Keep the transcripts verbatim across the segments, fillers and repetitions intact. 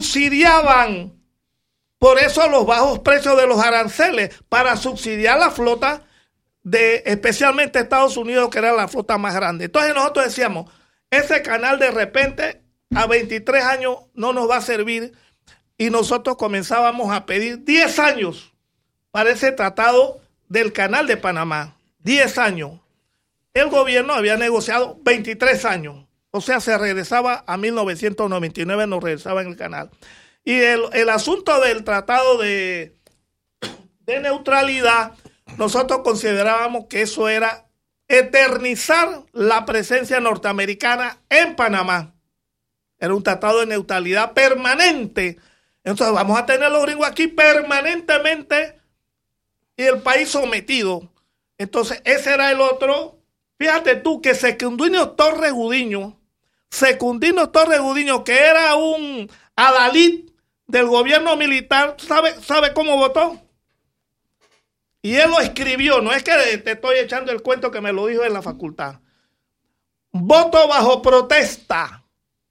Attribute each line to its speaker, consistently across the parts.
Speaker 1: subsidiaban, por eso los bajos precios de los aranceles, para subsidiar la flota de especialmente Estados Unidos, que era la flota más grande. Entonces nosotros decíamos, ese canal de repente a veintitrés años no nos va a servir, y nosotros comenzábamos a pedir diez años para ese tratado del Canal de Panamá. diez años. El gobierno había negociado veintitrés años. O sea, se regresaba a mil novecientos noventa y nueve, nos regresaba en el canal. Y el, el asunto del tratado de, de neutralidad, nosotros considerábamos que eso era eternizar la presencia norteamericana en Panamá. Era un tratado de neutralidad permanente. Entonces vamos a tener los gringos aquí permanentemente y el país sometido. Entonces ese era el otro. Fíjate tú que Secundino Torres Gudiño, Secundino Torres Gudiño, que era un adalid del gobierno militar, ¿sabe, sabe cómo votó? Y él lo escribió, no es que te estoy echando el cuento que me lo dijo en la facultad. Voto bajo protesta.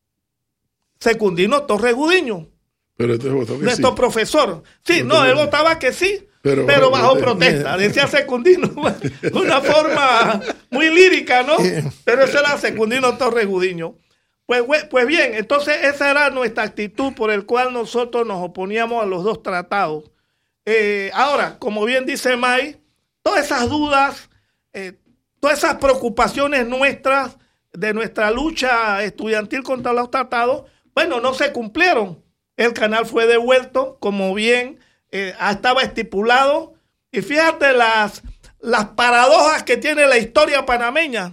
Speaker 1: Secundino Torres Gudiño.
Speaker 2: Pero entonces votó que
Speaker 1: nuestro
Speaker 2: sí.
Speaker 1: profesor. Sí,
Speaker 2: no,
Speaker 1: no, él votaba que sí. Pero,
Speaker 2: pero
Speaker 1: bajo protesta, protesta, decía Secundino, una forma muy lírica, ¿no? Pero ese era Secundino Torres Gudiño. Pues, pues bien, entonces esa era nuestra actitud por el cual nosotros nos oponíamos a los dos tratados. Eh, ahora, como bien dice May, todas esas dudas, eh, todas esas preocupaciones nuestras de nuestra lucha estudiantil contra los tratados, bueno, no se cumplieron. El canal fue devuelto, como bien Eh, estaba estipulado, y fíjate las, las paradojas que tiene la historia panameña.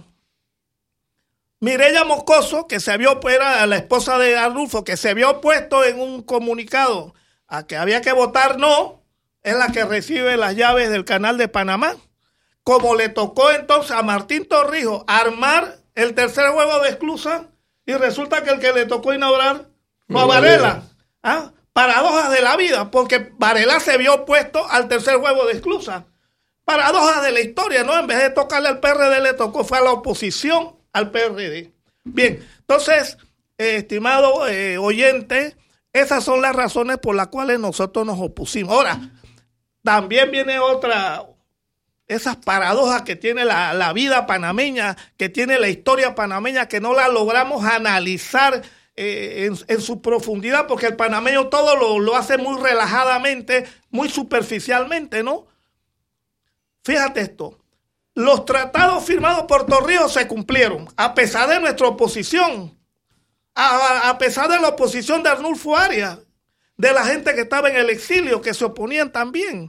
Speaker 1: Mireya Moscoso, que se había, era la esposa de Arnulfo, que se había opuesto en un comunicado a que había que votar no, es la que recibe las llaves del Canal de Panamá. Como le tocó entonces a Martín Torrijos armar el tercer huevo de esclusa, y resulta que el que le tocó inaugurar fue a Varela. ¿Ah? Paradojas de la vida, porque Varela se vio opuesto al tercer huevo de esclusa. Paradojas de la historia, ¿no? En vez de tocarle al P R D, le tocó, fue a la oposición al P R D. Bien, entonces, eh, estimado eh, oyente, esas son las razones por las cuales nosotros nos opusimos. Ahora, también viene otra, esas paradojas que tiene la, la vida panameña, que tiene la historia panameña, que no la logramos analizar Eh, en, en su profundidad, porque el panameño todo lo, lo hace muy relajadamente, muy superficialmente, ¿no? Fíjate esto, los tratados firmados por Torrijos se cumplieron, a pesar de nuestra oposición, a, a pesar de la oposición de Arnulfo Arias, de la gente que estaba en el exilio, que se oponían también.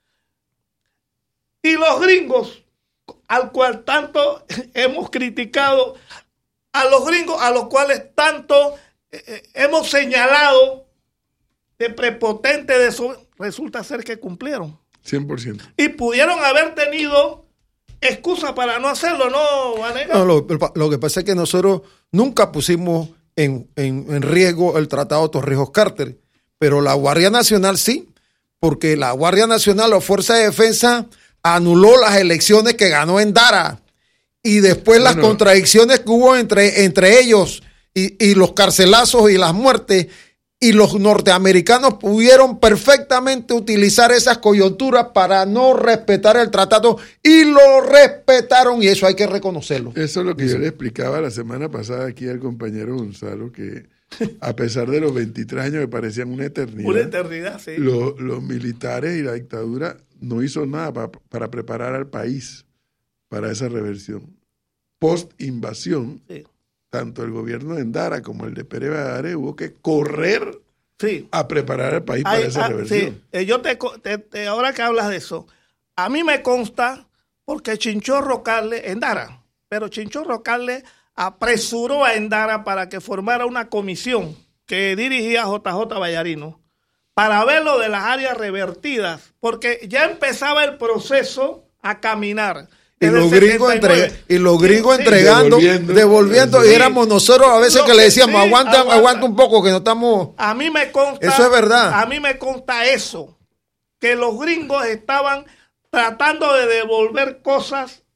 Speaker 1: Y los gringos, al cual tanto hemos criticado, a los gringos a los cuales tanto eh, hemos señalado de prepotente, de eso, resulta ser que cumplieron.
Speaker 2: cien por ciento.
Speaker 1: Y pudieron haber tenido excusa para no hacerlo, ¿no, Vanega?
Speaker 3: No, lo, lo que pasa es que nosotros nunca pusimos en, en, en riesgo el Tratado Torrijos-Carter, pero la Guardia Nacional sí, porque la Guardia Nacional, la Fuerza de Defensa, anuló las elecciones que ganó Endara. Y después bueno, las contradicciones que hubo entre, entre ellos y, y los carcelazos y las muertes, y los norteamericanos pudieron perfectamente utilizar esas coyunturas para no respetar el tratado, y lo respetaron, y eso hay que reconocerlo.
Speaker 2: Eso es lo que sí. Yo le explicaba la semana pasada aquí al compañero Gonzalo, que a pesar de los veintitrés años que parecían una eternidad,
Speaker 1: una eternidad, sí.
Speaker 2: Los, los militares y la dictadura no hizo nada para, para preparar al país para esa reversión. Post-invasión, sí. Tanto el gobierno de Endara como el de Pérez Valladares hubo que correr sí. a preparar al país Ay, para esa ah, reversión.
Speaker 1: Sí. Eh, yo te, te, te, ahora que hablas de eso, a mí me consta, porque Chinchorro Carle, Endara, pero Chinchorro Carle apresuró a Endara para que formara una comisión que dirigía J J Vallarino para ver lo de las áreas revertidas, porque ya empezaba el proceso a caminar.
Speaker 3: Y los, gringos entre, y los gringos sí, entregando, devolviendo, devolviendo sí. Y éramos nosotros a veces lo que le decíamos, sí, aguanta, aguanta, aguanta un poco que no estamos...
Speaker 1: A mí me consta...
Speaker 3: Eso es verdad.
Speaker 1: A mí me consta eso, que los gringos estaban tratando de devolver cosas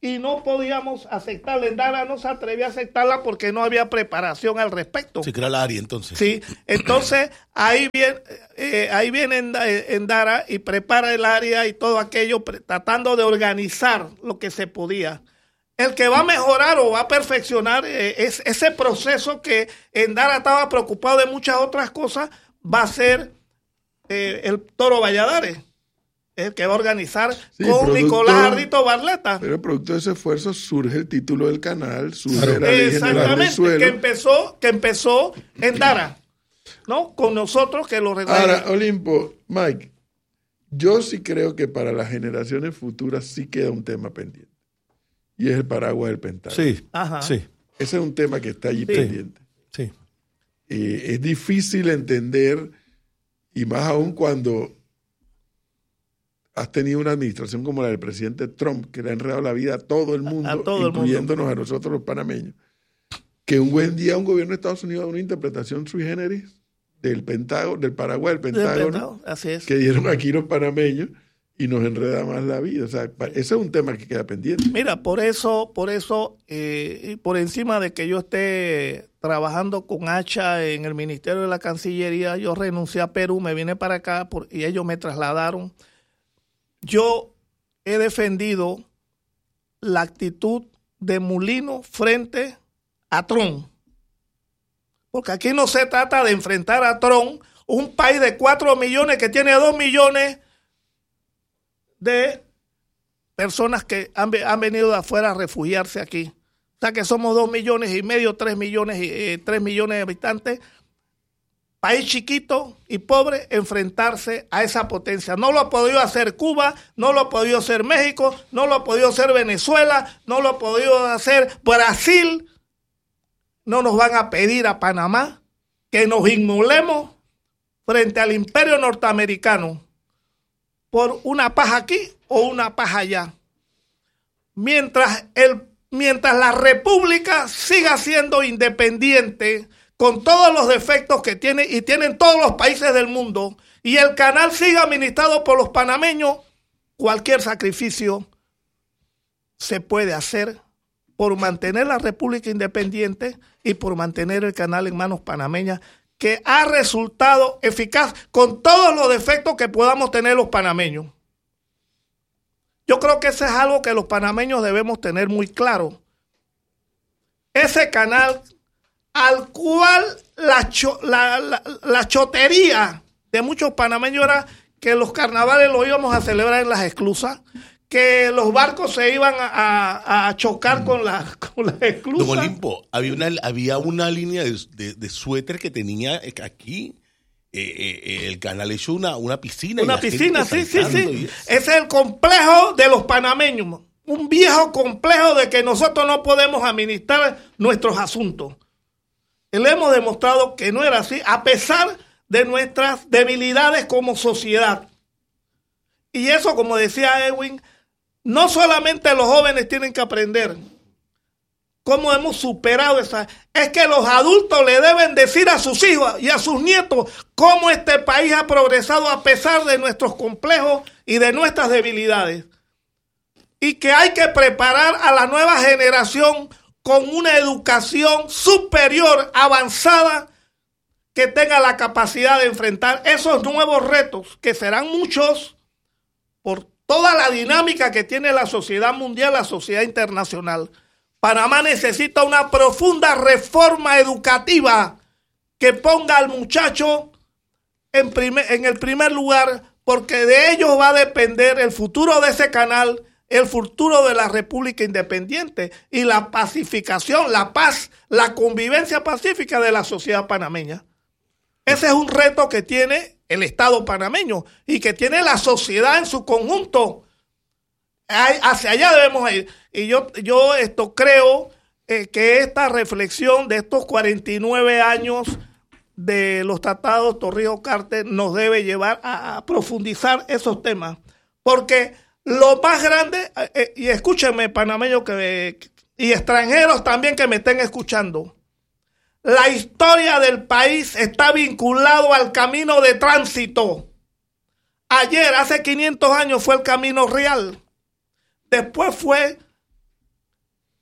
Speaker 1: y no podíamos aceptarla. Endara no se atrevía a aceptarla porque no había preparación al respecto.
Speaker 4: Se crea el área entonces.
Speaker 1: Sí, entonces ahí viene, eh, ahí viene Endara y prepara el área y todo aquello, tratando de organizar lo que se podía. El que va a mejorar o va a perfeccionar eh, es ese proceso que Endara estaba preocupado de muchas otras cosas, va a ser eh, el Toro Valladares, el que va a organizar sí, con producto, Nicolás Ardito Barletta.
Speaker 2: Pero producto de ese esfuerzo surge el título del canal, surge la
Speaker 1: ley general del suelo. Que empezó, que empezó Endara, ¿no? Con nosotros que lo regalamos.
Speaker 2: Ahora, Olimpo, Mike, yo sí creo que para las generaciones futuras sí queda un tema pendiente. Y es el paraguas del Pentágono.
Speaker 3: Sí, Ajá. sí.
Speaker 2: Ese es un tema que está allí
Speaker 3: sí.
Speaker 2: pendiente.
Speaker 3: Sí.
Speaker 2: Eh, es difícil entender, y más aún cuando has tenido una administración como la del presidente Trump, que le ha enredado la vida a todo el mundo, a todo incluyéndonos el mundo. A nosotros los panameños, que un buen día un gobierno de Estados Unidos da una interpretación sui generis del Pentágono, del paraguas del Pentágono,
Speaker 1: Pentágono. Así es.
Speaker 2: Que dieron aquí los panameños, y nos enreda más la vida. O sea, ese es un tema que queda pendiente.
Speaker 1: Mira, por eso, por eso, eh, por encima de que yo esté trabajando con Hacha en el Ministerio de la Cancillería, yo renuncié a Perú, me vine para acá por, y ellos me trasladaron. Yo he defendido la actitud de Mulino frente a Trump. Porque aquí no se trata de enfrentar a Trump, un país de cuatro millones que tiene dos millones de personas que han, han venido de afuera a refugiarse aquí. O sea que somos dos millones y medio, tres millones, eh, tres millones de habitantes. País chiquito y pobre, enfrentarse a esa potencia. No lo ha podido hacer Cuba, no lo ha podido hacer México, no lo ha podido hacer Venezuela, no lo ha podido hacer Brasil. No nos van a pedir a Panamá que nos inmolemos frente al imperio norteamericano por una paja aquí o una paja allá. Mientras, el, mientras la república siga siendo independiente, con todos los defectos que tiene y tienen todos los países del mundo, y el canal siga administrado por los panameños, cualquier sacrificio se puede hacer por mantener la república independiente y por mantener el canal en manos panameñas, que ha resultado eficaz con todos los defectos que podamos tener los panameños. Yo creo que eso es algo que los panameños debemos tener muy claro. Ese canal al cual la, cho, la, la, la chotería de muchos panameños era que los carnavales los íbamos a celebrar en las esclusas, que los barcos se iban a, a, a chocar con las con la esclusas.
Speaker 4: Don Olimpo, había una, había una línea de, de, de suéter que tenía aquí, eh, eh, el canal hecho una, una piscina.
Speaker 1: Una piscina, sí, sí, sí. Ese es el complejo de los panameños. Un viejo complejo de que nosotros no podemos administrar nuestros asuntos. Y le hemos demostrado que no era así, a pesar de nuestras debilidades como sociedad. Y eso, como decía Edwin, no solamente los jóvenes tienen que aprender cómo hemos superado esa, es que los adultos le deben decir a sus hijos y a sus nietos cómo este país ha progresado a pesar de nuestros complejos y de nuestras debilidades. Y que hay que preparar a la nueva generación con una educación superior, avanzada, que tenga la capacidad de enfrentar esos nuevos retos, que serán muchos por toda la dinámica que tiene la sociedad mundial, la sociedad internacional. Panamá necesita una profunda reforma educativa que ponga al muchacho en, primer, en el primer lugar, porque de ellos va a depender el futuro de ese canal, el futuro de la República Independiente y la pacificación, la paz, la convivencia pacífica de la sociedad panameña. Ese es un reto que tiene el Estado panameño y que tiene la sociedad en su conjunto. Hacia allá debemos ir. Y yo, yo esto creo eh, que esta reflexión de estos cuarenta y nueve años de los tratados Torrijos-Carter nos debe llevar a, a profundizar esos temas. Porque lo más grande, eh, y escúchenme panameños que, y extranjeros también que me estén escuchando, la historia del país está vinculado al camino de tránsito. Ayer, hace quinientos años, fue el Camino Real. Después fue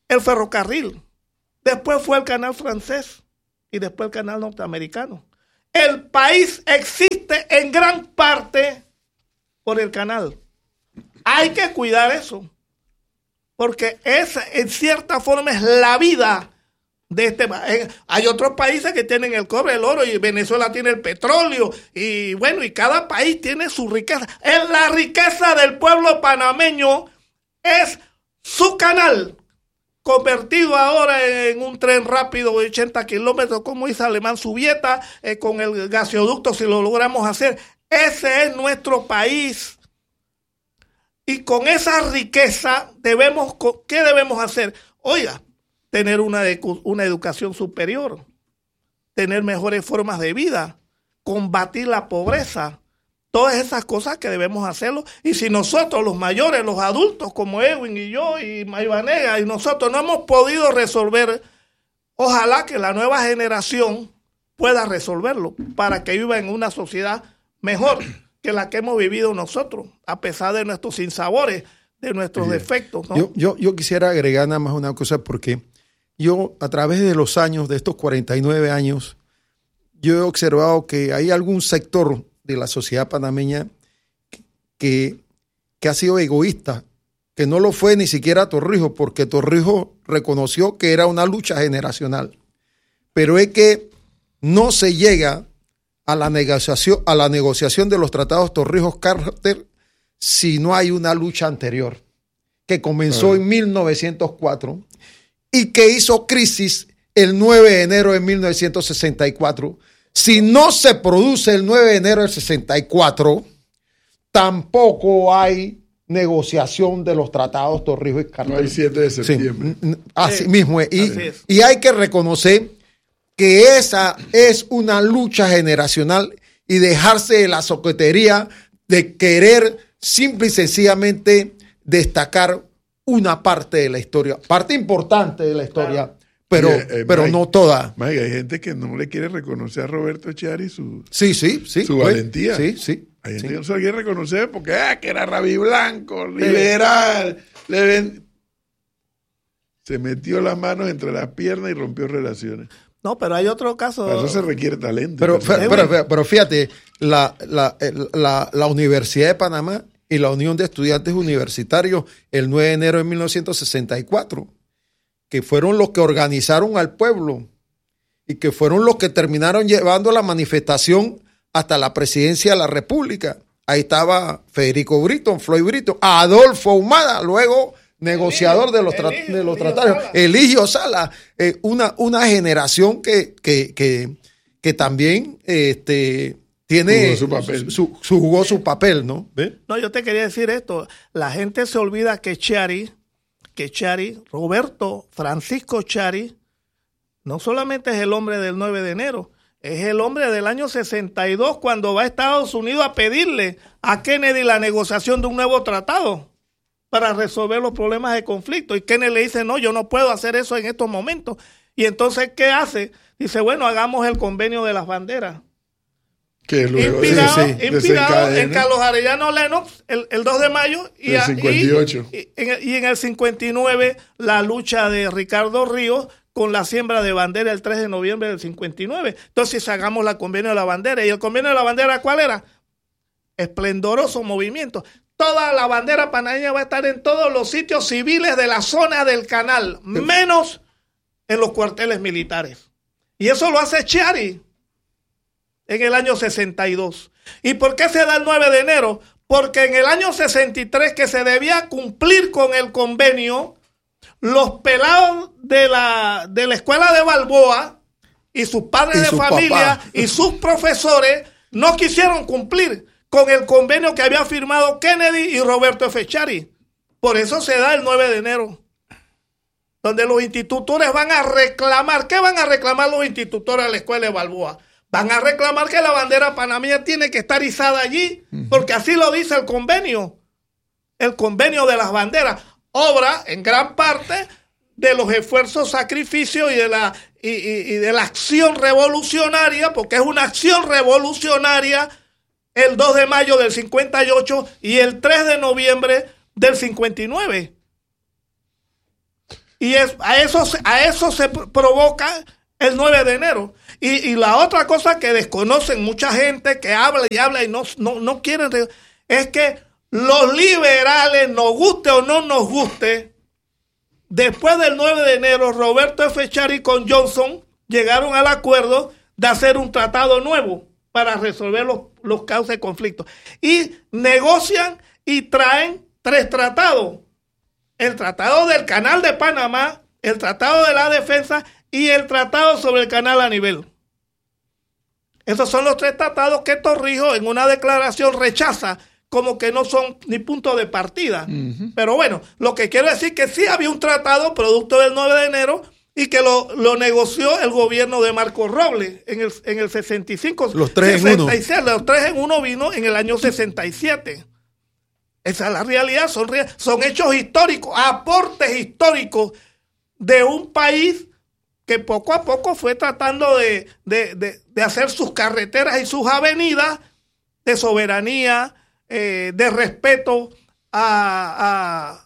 Speaker 1: el ferrocarril, después fue el canal francés y después el canal norteamericano. El país existe en gran parte por el canal. Hay que cuidar eso, porque esa en cierta forma es la vida de este país. Hay otros países que tienen el cobre, el oro, y Venezuela tiene el petróleo, y bueno, y cada país tiene su riqueza. En la riqueza del pueblo panameño es su canal, convertido ahora en un tren rápido de ochenta kilómetros, como hizo Alemán Subieta, eh, con el gasoducto, si lo logramos hacer. Ese es nuestro país. Y con esa riqueza, debemos, ¿qué debemos hacer? Oiga, tener una, una educación superior, tener mejores formas de vida, combatir la pobreza, todas esas cosas que debemos hacerlo. Y si nosotros, los mayores, los adultos, como Edwin y yo y Mayvanega, y nosotros no hemos podido resolver, ojalá que la nueva generación pueda resolverlo para que viva en una sociedad mejor que la que hemos vivido nosotros, a pesar de nuestros sinsabores, de nuestros sí. defectos, ¿no?
Speaker 3: Yo, yo, yo quisiera agregar nada más una cosa, porque yo a través de los años, de estos cuarenta y nueve años, yo he observado que hay algún sector de la sociedad panameña que, que ha sido egoísta, que no lo fue ni siquiera Torrijos, porque Torrijos reconoció que era una lucha generacional. Pero es que no se llega a la negociación, a la negociación de los tratados Torrijos-Carter si no hay una lucha anterior, que comenzó ah. en mil novecientos cuatro y que hizo crisis el nueve de enero de mil novecientos sesenta y cuatro. Si no se produce el nueve de enero del sesenta y cuatro, tampoco hay negociación de los tratados Torrijos y Carter.
Speaker 2: No hay siete de septiembre.
Speaker 3: Sí, así sí. mismo es. Y,
Speaker 1: así es.
Speaker 3: Y hay que reconocer que esa es una lucha generacional y dejarse de la soquetería de querer simple y sencillamente destacar una parte de la historia, parte importante de la historia, claro. pero, eh, eh, pero Mike, no toda.
Speaker 2: Mike, hay gente que no le quiere reconocer a Roberto Chiari su,
Speaker 3: sí, sí, sí,
Speaker 2: su
Speaker 3: pues,
Speaker 2: valentía.
Speaker 3: Sí, sí.
Speaker 2: Hay gente
Speaker 3: sí.
Speaker 2: que no se lo quiere reconocer porque ah, que era rabiblanco, liberal, sí. le ven... se metió las manos entre las piernas y rompió relaciones.
Speaker 1: No, pero hay otro caso.
Speaker 2: Para eso se requiere talento.
Speaker 3: Pero, pero, pero, pero fíjate, la, la, la, la Universidad de Panamá y la Unión de Estudiantes Universitarios, el nueve de enero de mil novecientos sesenta y cuatro, que fueron los que organizaron al pueblo y que fueron los que terminaron llevando la manifestación hasta la presidencia de la República. Ahí estaba Federico Brito, Floyd Brito, Adolfo Humada, luego negociador de los, tra Eligio, de los tratados, Eligio Sala, eh, una, una generación que, que, que, que también este, tiene
Speaker 2: jugó su papel,
Speaker 3: su, su, jugó su papel, ¿no? ¿Ve?
Speaker 1: No, yo te quería decir esto, la gente se olvida que Chiari, que Chiari, Roberto Francisco Chiari, no solamente es el hombre del nueve de enero, es el hombre del año sesenta y dos cuando va a Estados Unidos a pedirle a Kennedy la negociación de un nuevo tratado para resolver los problemas de conflicto. Y Kennedy le dice, no, yo no puedo hacer eso en estos momentos. Y entonces, ¿qué hace? Dice, bueno, hagamos el convenio de las banderas.
Speaker 2: Que luego
Speaker 1: inspirado,
Speaker 2: sí, sí,
Speaker 1: inspirado en Carlos Arellano Lennox el, el dos de mayo y,
Speaker 2: el cincuenta y ocho.
Speaker 1: Y, y, en el, y en el cincuenta y nueve la lucha de Ricardo Ríos con la siembra de bandera el tres de noviembre del cincuenta y nueve. Entonces hagamos la convenio de la bandera. ¿Y el convenio de la bandera cuál era? Esplendoroso movimiento. Toda la bandera panameña va a estar en todos los sitios civiles de la zona del canal, menos en los cuarteles militares. Y eso lo hace Chiari en el año sesenta y dos. ¿Y por qué se da el nueve de enero? Porque en el año sesenta y tres, que se debía cumplir con el convenio, los pelados de la, de la escuela de Balboa y sus padres
Speaker 3: y
Speaker 1: de
Speaker 3: su
Speaker 1: familia
Speaker 3: papá.
Speaker 1: y sus profesores no quisieron cumplir con el convenio que había firmado Kennedy y Roberto F. Chiari. Por eso se da el nueve de enero, donde los institutores van a reclamar. ¿Qué van a reclamar los institutores de la escuela de Balboa? Van a reclamar que la bandera panameña tiene que estar izada allí, porque así lo dice el convenio, el convenio de las banderas. Obra en gran parte de los esfuerzos, sacrificios y de la y, y, y de la acción revolucionaria, porque es una acción revolucionaria el dos de mayo del cincuenta y ocho y el tres de noviembre del cincuenta y nueve. Y es, a, eso, a eso se provoca el nueve de enero. Y, y la otra cosa que desconocen mucha gente que habla y habla y no, no, no quieren, es que los liberales, nos guste o no nos guste, después del nueve de enero, Roberto F. Chary con Johnson llegaron al acuerdo de hacer un tratado nuevo para resolver los, los causas de conflicto. Y negocian y traen tres tratados. El tratado del Canal de Panamá, el tratado de la defensa y el tratado sobre el canal a nivel. Esos son los tres tratados que Torrijos en una declaración rechaza como que no son ni punto de partida. Uh-huh. Pero bueno, lo que quiero decir es que sí había un tratado producto del nueve de enero y que lo, lo negoció el gobierno de Marcos Robles en el, en el sesenta y cinco.
Speaker 3: Los tres
Speaker 1: sesenta y seis,
Speaker 3: en uno.
Speaker 1: Los tres en uno vino en el año sesenta y siete. Esa es la realidad, son, son hechos históricos, aportes históricos de un país que poco a poco fue tratando de, de, de, de hacer sus carreteras y sus avenidas de soberanía, eh, de respeto a, a,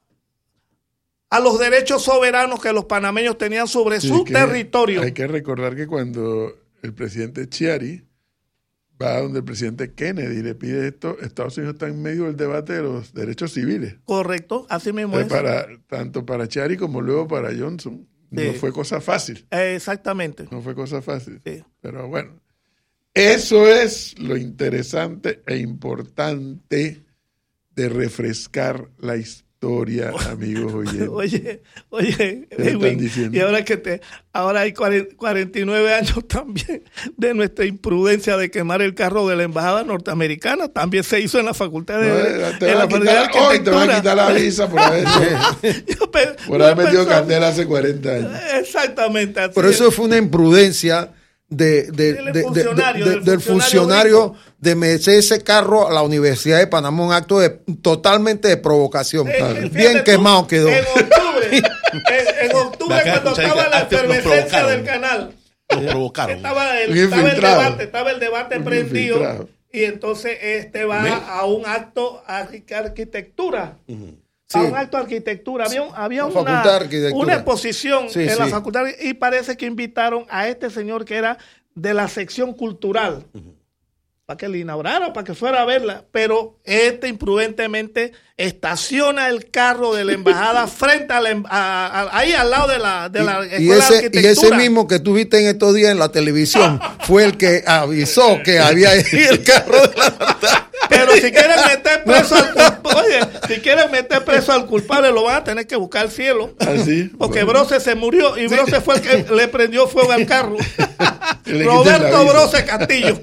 Speaker 1: a los derechos soberanos que los panameños tenían sobre sí, su territorio.
Speaker 2: Hay que recordar que cuando el presidente Chary va donde el presidente Kennedy le pide esto, Estados Unidos está en medio del debate de los derechos civiles.
Speaker 1: Correcto, así mismo es.
Speaker 2: Para, tanto para Chary como luego para Johnson. Sí. No fue cosa fácil.
Speaker 1: Eh, exactamente.
Speaker 2: No fue cosa fácil.
Speaker 1: Sí.
Speaker 2: Pero bueno, eso es lo interesante e importante de refrescar la historia, amigos oyentes.
Speaker 1: Oye, oye, Edwin, y ahora que te, ahora hay cuarenta y nueve años también de nuestra imprudencia de quemar el carro de la embajada norteamericana, también se hizo en la facultad de,
Speaker 2: no, te, van quitar, hoy te van a quitar la visa por haber, yo, por haber metido candela hace cuarenta años.
Speaker 1: Exactamente. Así
Speaker 3: Pero eso
Speaker 1: es.
Speaker 3: fue una imprudencia de, de, de, de, funcionario, de, de, del, del funcionario, funcionario de meter ese carro a la Universidad de Panamá, un acto de, totalmente de provocación. Eh, Bien tú, quemado quedó.
Speaker 1: En octubre, en, en octubre cuando estaba la efervescencia del canal,
Speaker 4: lo provocaron.
Speaker 1: Estaba el, estaba el debate, estaba el debate prendido y entonces este va ¿Me? a un acto de arquitectura. Uh-huh. Sí. A un acto de arquitectura. Había, había una, una exposición sí, en sí. la facultad y parece que invitaron a este señor que era de la sección cultural uh-huh. para que le inaugurara, para que fuera a verla. Pero este imprudentemente estaciona el carro de la embajada frente a la a, a, ahí al lado de la, de la
Speaker 3: y,
Speaker 1: escuela
Speaker 3: y ese,
Speaker 1: de arquitectura.
Speaker 3: Y ese mismo que tú viste en estos días en la televisión fue el que avisó que había ahí el carro de la
Speaker 1: Pero si quieren meter preso al culpable, oye, si quieren meter preso al culpable, lo van a tener que buscar al cielo.
Speaker 2: ¿Así?
Speaker 1: Porque
Speaker 2: bueno.
Speaker 1: Brose se murió y Brose fue el que le prendió fuego al carro. Roberto Brose Castillo.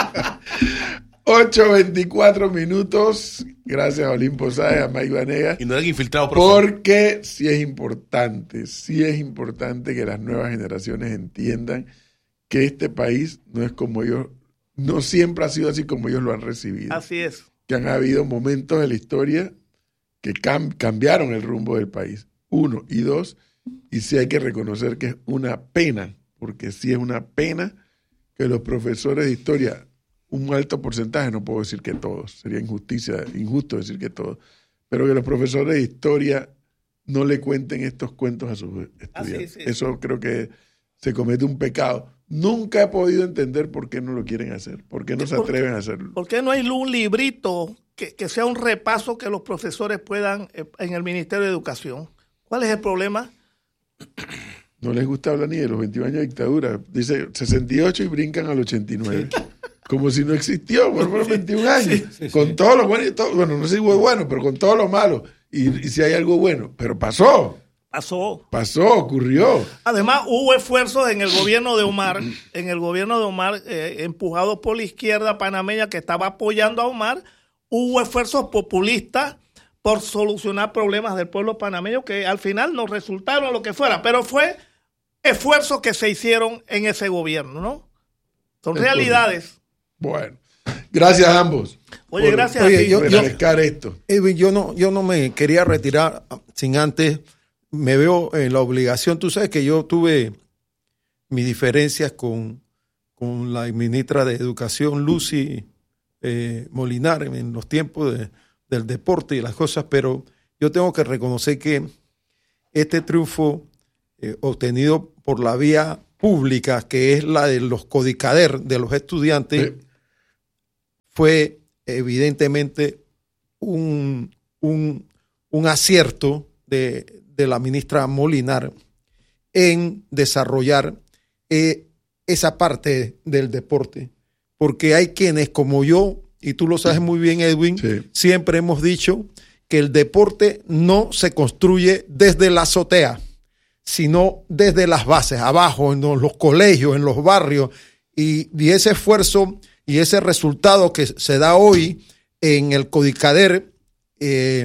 Speaker 2: ocho veinticuatro minutos. Gracias a Olimpo Sáez, a Mike Vanega.
Speaker 4: Y no eran infiltrados.
Speaker 2: Porque sí es importante, sí es importante que las nuevas generaciones entiendan que este país no es como ellos. No siempre ha sido así como ellos lo han recibido.
Speaker 1: Así es.
Speaker 2: Que han habido momentos de la historia que cam- cambiaron el rumbo del país. Uno. Y dos, y sí hay que reconocer que es una pena, porque sí es una pena que los profesores de historia, un alto porcentaje, no puedo decir que todos, sería injusticia, injusto decir que todos, pero que los profesores de historia no le cuenten estos cuentos a sus estudiantes. Sí, sí. Eso creo que se comete un pecado. Nunca he podido entender por qué no lo quieren hacer, por qué no se atreven a hacerlo.
Speaker 1: ¿Por qué no hay un librito que, que sea un repaso que los profesores puedan eh, en el Ministerio de Educación? ¿Cuál es el problema?
Speaker 2: No les gusta hablar ni de los veintiún años de dictadura. Dice sesenta y ocho y brincan al ochenta y nueve. Sí. Como si no existió, por fueron veintiún años. Sí, sí, con sí. todo lo bueno y todo, bueno, no sé si fue bueno, pero con todo lo malo. Y, y si hay algo bueno, pero pasó.
Speaker 1: Pasó.
Speaker 2: Pasó, ocurrió.
Speaker 1: Además, hubo esfuerzos en el gobierno de Omar, en el gobierno de Omar, eh, empujados por la izquierda panameña que estaba apoyando a Omar, hubo esfuerzos populistas por solucionar problemas del pueblo panameño que al final no resultaron lo que fuera, pero fue esfuerzos que se hicieron en ese gobierno, ¿no? Son es realidades.
Speaker 2: Bueno, gracias a ambos.
Speaker 1: Oye, por, gracias
Speaker 3: oye,
Speaker 1: a ti.
Speaker 3: Yo, yo,
Speaker 2: esto.
Speaker 3: Edwin, yo no, yo no me quería retirar sin antes... Me veo en la obligación, tú sabes que yo tuve mis diferencias con, con la ministra de Educación, Lucy eh, Molinar, en los tiempos de, del deporte y las cosas, pero yo tengo que reconocer que este triunfo eh, obtenido por la vía pública, que es la de los codicader de los estudiantes, sí. fue evidentemente un, un, un acierto de, de la ministra Molinar en desarrollar eh, esa parte del deporte, porque hay quienes como yo, y tú lo sabes muy bien, Edwin, sí. siempre hemos dicho que el deporte no se construye desde la azotea, sino desde las bases, abajo, en los colegios, en los barrios, y, y ese esfuerzo y ese resultado que se da hoy en el Codicader, eh,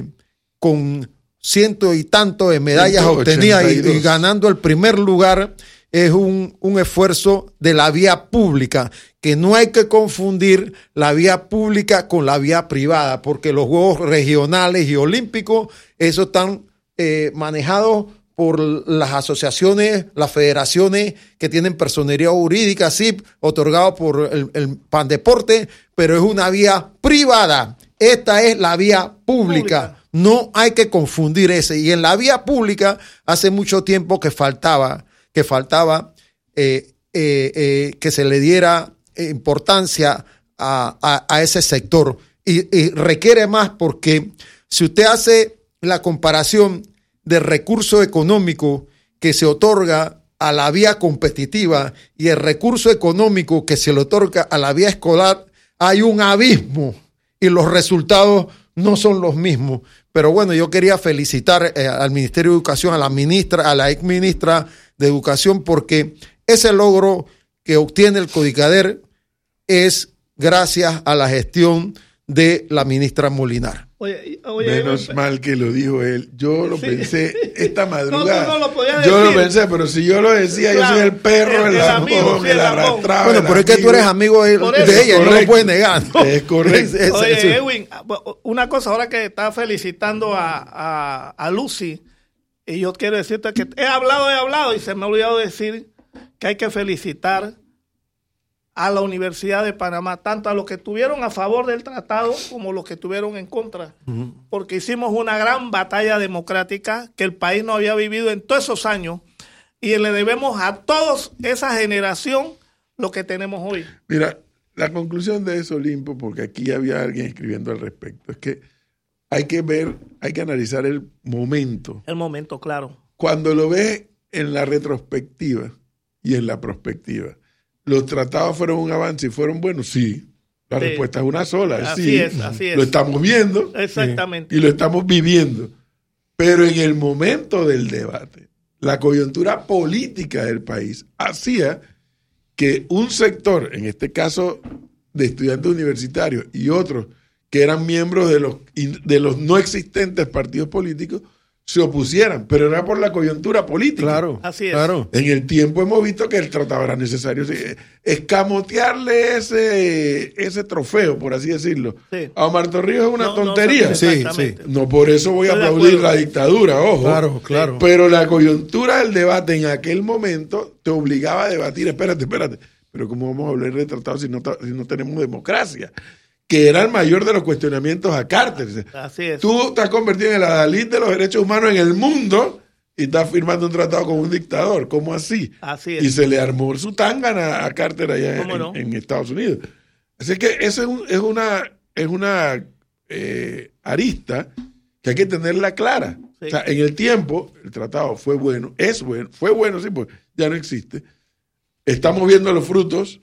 Speaker 3: con ciento y tanto de medallas obtenidas y, y ganando el primer lugar, es un, un esfuerzo de la vía pública, que no hay que confundir la vía pública con la vía privada, porque los Juegos regionales y olímpicos, esos están eh, manejados por las asociaciones, las federaciones que tienen personería jurídica, S I P, otorgado por el, el Pandeporte, pero es una vía privada. Esta es la vía pública. pública. No hay que confundir ese. Y en la vía pública hace mucho tiempo que faltaba, que faltaba eh, eh, eh, que se le diera importancia a, a, a ese sector. Y, y requiere más porque si usted hace la comparación de recurso económico que se otorga a la vía competitiva y el recurso económico que se le otorga a la vía escolar, hay un abismo y los resultados no son los mismos. Pero bueno, yo quería felicitar eh, al Ministerio de Educación, a la ministra, a la ex ministra de Educación, porque ese logro que obtiene el Codicader es gracias a la gestión de la ministra Molinar.
Speaker 1: Oye, oye,
Speaker 2: Menos
Speaker 1: oye,
Speaker 2: mal que lo dijo él. Yo lo sí. pensé esta madrugada.
Speaker 1: No, no, no lo podía
Speaker 2: yo
Speaker 1: decir.
Speaker 2: lo pensé, pero si yo lo decía, claro, yo soy el perro, el, el lamón, el, el arrastrado.
Speaker 3: Bueno, pero es que tú eres amigo de, de ella, no lo puedes negar, ¿no?
Speaker 2: Es correcto. Es, es,
Speaker 1: oye,
Speaker 2: es,
Speaker 1: Edwin, una cosa, ahora que estás felicitando a, a, a Lucy, y yo quiero decirte que he hablado, he hablado, y se me ha olvidado decir que hay que felicitar a la Universidad de Panamá, tanto a los que estuvieron a favor del tratado como los que estuvieron en contra, uh-huh. porque hicimos una gran batalla democrática que el país no había vivido en todos esos años, y le debemos a toda esa generación lo que tenemos hoy.
Speaker 2: Mira, la conclusión de eso, Limpo, porque aquí había alguien escribiendo al respecto, es que hay que ver, hay que analizar el momento.
Speaker 1: El momento, claro.
Speaker 2: Cuando lo ves en la retrospectiva y en la prospectiva, ¿los tratados fueron un avance y fueron buenos? Sí. La sí. respuesta es una sola. Es
Speaker 1: así
Speaker 2: sí.
Speaker 1: es, así es.
Speaker 2: Lo estamos viendo.
Speaker 1: Exactamente.
Speaker 2: Y lo estamos viviendo. Pero en el momento del debate, la coyuntura política del país hacía que un sector, en este caso de estudiantes universitarios y otros que eran miembros de los, de los no existentes partidos políticos, se opusieran, pero era por la coyuntura política.
Speaker 3: Claro,
Speaker 1: así es.
Speaker 3: Claro.
Speaker 2: En el tiempo hemos visto que el tratado era necesario escamotearle ese, ese trofeo, por así decirlo. Sí. A Omar Torrijos es una no, tontería.
Speaker 3: No, sí, sí.
Speaker 2: No por eso voy Estoy a aplaudir la dictadura, ojo.
Speaker 3: Claro, claro.
Speaker 2: Pero la coyuntura del debate en aquel momento te obligaba a debatir, espérate, espérate, pero ¿cómo vamos a hablar de tratado si no, si no tenemos democracia? Que era el mayor de los cuestionamientos a Carter.
Speaker 1: Así es.
Speaker 2: Tú te has convertido en el adalid de los derechos humanos en el mundo y estás firmando un tratado con un dictador. ¿Cómo así?
Speaker 1: Así es.
Speaker 2: Y se le armó su tángana a Carter allá en,
Speaker 1: no?
Speaker 2: en Estados Unidos. Así que eso es, un, es una, es una eh, arista que hay que tenerla clara. Sí. O sea, en el tiempo, el tratado fue bueno, es bueno, fue bueno, sí, pues ya no existe. Estamos viendo los frutos.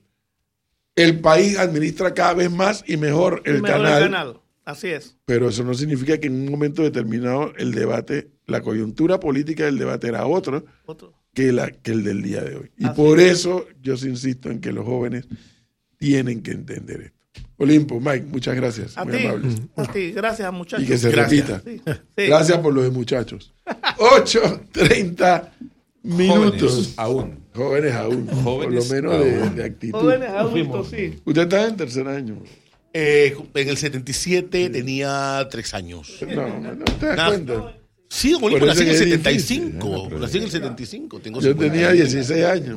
Speaker 2: El país administra cada vez más y mejor el,
Speaker 1: mejor
Speaker 2: canal,
Speaker 1: el canal. Así es.
Speaker 2: Pero eso no significa que en un momento determinado el debate, la coyuntura política del debate era otro, otro. Que, la, que el del día de hoy. Y Así por es. Eso yo insisto en que los jóvenes tienen que entender esto. Olimpo, Mike, muchas gracias.
Speaker 1: A
Speaker 2: muy
Speaker 1: ti,
Speaker 2: amables.
Speaker 1: a ti, gracias muchachos.
Speaker 2: Y que se
Speaker 1: gracias.
Speaker 2: repita.
Speaker 1: Sí. Sí.
Speaker 2: Gracias por los de muchachos. ocho treinta minutos.
Speaker 4: Jóvenes aún.
Speaker 2: Jóvenes aún.
Speaker 4: Jóvenes
Speaker 2: por lo menos de, de actitud.
Speaker 1: Jóvenes adultos, sí.
Speaker 2: Usted está en tercer año.
Speaker 4: Eh, en el setenta y siete tenía tres años.
Speaker 2: No, no te das cuenta.
Speaker 4: Sí, Olimpo, nací en el setenta y cinco. Nací en el setenta y cinco. Tengo
Speaker 2: yo tenía dieciséis años.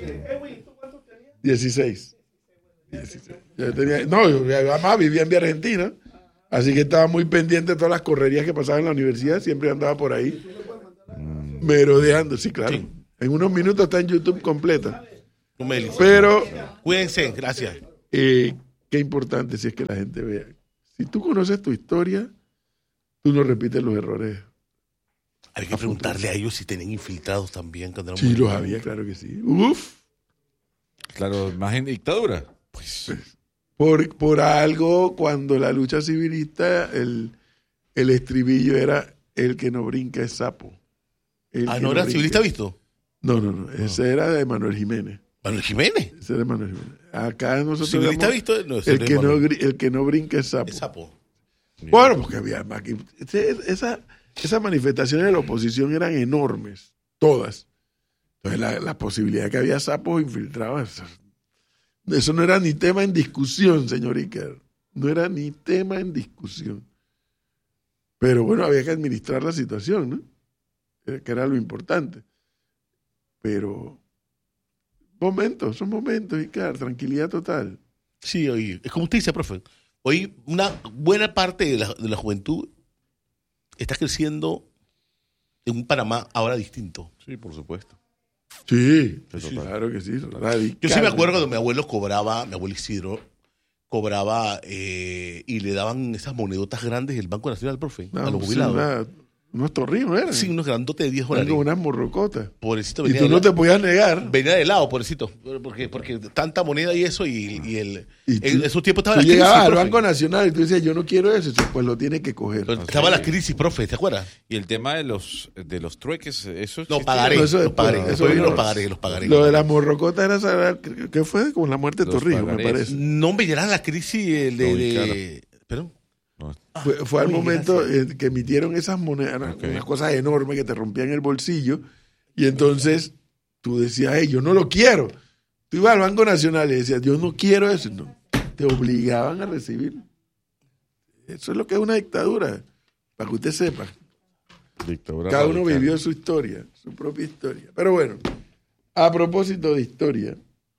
Speaker 2: dieciséis. dieciséis. Yo tenía, no, yo además vivía en Argentina, así que estaba muy pendiente de todas las correrías que pasaban en la universidad, siempre andaba por ahí. Merodeando, sí, claro.
Speaker 4: Sí.
Speaker 2: En unos minutos está en YouTube completa.
Speaker 4: Un Melis.
Speaker 2: Pero,
Speaker 4: Cuídense, gracias.
Speaker 2: eh, qué importante si es que la gente vea. Si tú conoces tu historia, tú no repites los errores.
Speaker 4: Hay que preguntarle a ellos si tenían infiltrados también. Cuando eran
Speaker 2: Sí,
Speaker 4: muy
Speaker 2: los
Speaker 4: jóvenes.
Speaker 2: había, claro que sí. Uf.
Speaker 5: Claro, más en dictadura. Pues,
Speaker 2: Por, por algo, cuando la lucha civilista, el, el estribillo era el que no brinca es sapo. El
Speaker 4: Ah,
Speaker 2: que
Speaker 4: ¿no era
Speaker 2: brinca-
Speaker 4: civilista visto?
Speaker 2: No, no, no. Ese era de Manuel Jiménez.
Speaker 4: Manuel Jiménez.
Speaker 2: Ese era de Manuel Jiménez. Acá nosotros
Speaker 4: Civilista
Speaker 2: éramos
Speaker 4: visto. No, ese
Speaker 2: el,
Speaker 4: no es
Speaker 2: que no,
Speaker 4: Manuel.
Speaker 2: gri- el que no brinca es sapo.
Speaker 4: Es sapo.
Speaker 2: Bueno, porque había aquí, ese- esa, esas manifestaciones de la oposición eran enormes, todas. Entonces la, la posibilidad que había sapos infiltrados, eso no era ni tema en discusión, señor Iker. No era ni tema en discusión. Pero bueno, había que administrar la situación, ¿no? Eh, Que era lo importante. Pero momentos, son momentos, Iker, tranquilidad total.
Speaker 4: Sí, oye, es como usted dice, profe. Hoy una buena parte de la, de la juventud está creciendo en un Panamá ahora distinto.
Speaker 5: sí, por supuesto.
Speaker 2: Sí,
Speaker 5: Sí,
Speaker 2: claro que sí. Radical.
Speaker 4: Yo sí me acuerdo cuando mi abuelo cobraba, mi abuelo Isidro, cobraba eh, y le daban esas monedotas grandes del Banco Nacional, profe,
Speaker 2: No,
Speaker 4: a los
Speaker 2: sí,
Speaker 4: jubilados.
Speaker 2: una- unos torrijos eran.
Speaker 4: Sí, unos grandotes de diez
Speaker 2: Eran
Speaker 4: dólares.
Speaker 2: como unas morrocotas.
Speaker 4: Pobrecito,
Speaker 2: Y
Speaker 4: venía,
Speaker 2: tú
Speaker 4: de
Speaker 2: no
Speaker 4: la-
Speaker 2: te podías negar.
Speaker 4: venía de lado, pobrecito. Porque, porque tanta moneda y eso, y, y el,
Speaker 2: Y
Speaker 4: en
Speaker 2: tú-
Speaker 4: esos tiempos estaba
Speaker 2: Tú
Speaker 4: la crisis,
Speaker 2: llegabas al
Speaker 4: profe.
Speaker 2: Banco Nacional y tú decías, yo no quiero eso. Y tú, pues lo tienes que coger.
Speaker 4: Pero estaba la crisis, profe, ¿te acuerdas?
Speaker 5: Y el tema de los de los trueques, eso
Speaker 4: No,
Speaker 5: existía.
Speaker 4: pagaré,
Speaker 2: No, eso
Speaker 4: los
Speaker 2: después,
Speaker 4: pagaré.
Speaker 2: eso
Speaker 4: Después vino
Speaker 2: vino-
Speaker 4: los pagaré, los pagaré.
Speaker 2: Lo de las morrocotas era saber que fue como la muerte de
Speaker 5: Los
Speaker 2: Torrijos, me
Speaker 5: pagarés.
Speaker 2: parece.
Speaker 4: No me llegará la crisis el de...
Speaker 5: No,
Speaker 4: de- Perdón.
Speaker 5: No,
Speaker 2: Fue, fue al
Speaker 4: Uy,
Speaker 2: momento
Speaker 4: gracias.
Speaker 2: eh, que emitieron esas monedas,
Speaker 5: Ok.
Speaker 2: unas cosas enormes que te rompían el bolsillo. Y entonces tú decías, hey, yo no lo quiero. Tú ibas al Banco Nacional y decías, yo no quiero eso. No, te obligaban a recibir. Eso es lo que es una dictadura, para que usted sepa.
Speaker 5: dictadura
Speaker 2: Cada uno
Speaker 5: radical.
Speaker 2: vivió su historia, su propia historia. Pero bueno, a propósito de historia,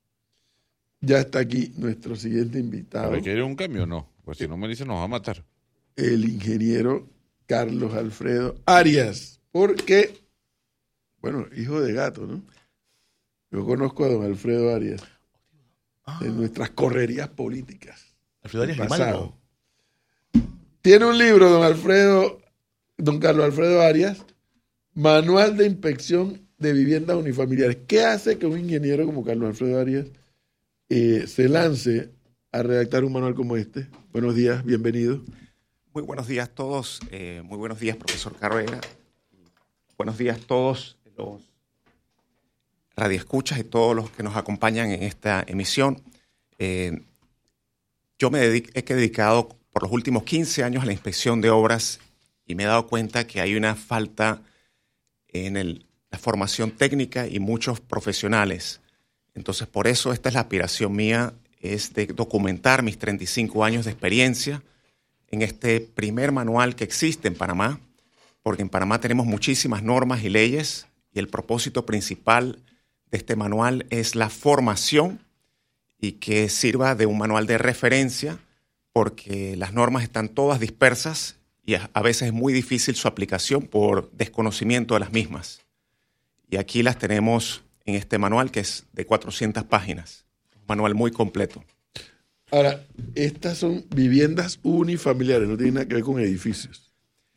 Speaker 2: ya está aquí nuestro siguiente invitado,
Speaker 5: ¿Hay que ir a un cambio o no? Pues si no me dice nos va a matar.
Speaker 2: el ingeniero Carlos Alfredo Arias. Porque, bueno, hijo de gato, ¿no? Yo conozco a don Alfredo Arias
Speaker 4: Ah,
Speaker 2: en nuestras correrías políticas.
Speaker 4: Alfredo Arias
Speaker 2: del
Speaker 4: Grimaldo.
Speaker 2: pasado. Tiene un libro, don Alfredo, don Carlos Alfredo Arias, Manual de Inspección de Viviendas Unifamiliares. ¿Qué hace que un ingeniero como Carlos Alfredo Arias eh, se lance a redactar un manual como este? Buenos días, bienvenido.
Speaker 6: Muy buenos días a todos. Eh, muy buenos días, profesor Carrera. Buenos días a todos los radioescuchas y todos los que nos acompañan en esta emisión. Eh, yo me dedic- he dedicado por los últimos quince años a la inspección de obras y me he dado cuenta que hay una falta en el- la formación técnica y muchos profesionales. Entonces, por eso esta es la aspiración mía, es de documentar mis treinta y cinco años de experiencia en este primer manual que existe en Panamá, porque en Panamá tenemos muchísimas normas y leyes y el propósito principal de este manual es la formación y que sirva de un manual de referencia porque las normas están todas dispersas y a, a veces es muy difícil su aplicación por desconocimiento de las mismas. Y aquí las tenemos en este manual que es de cuatrocientas páginas, un manual muy completo.
Speaker 2: Ahora, estas son viviendas unifamiliares, no tienen nada que ver con edificios.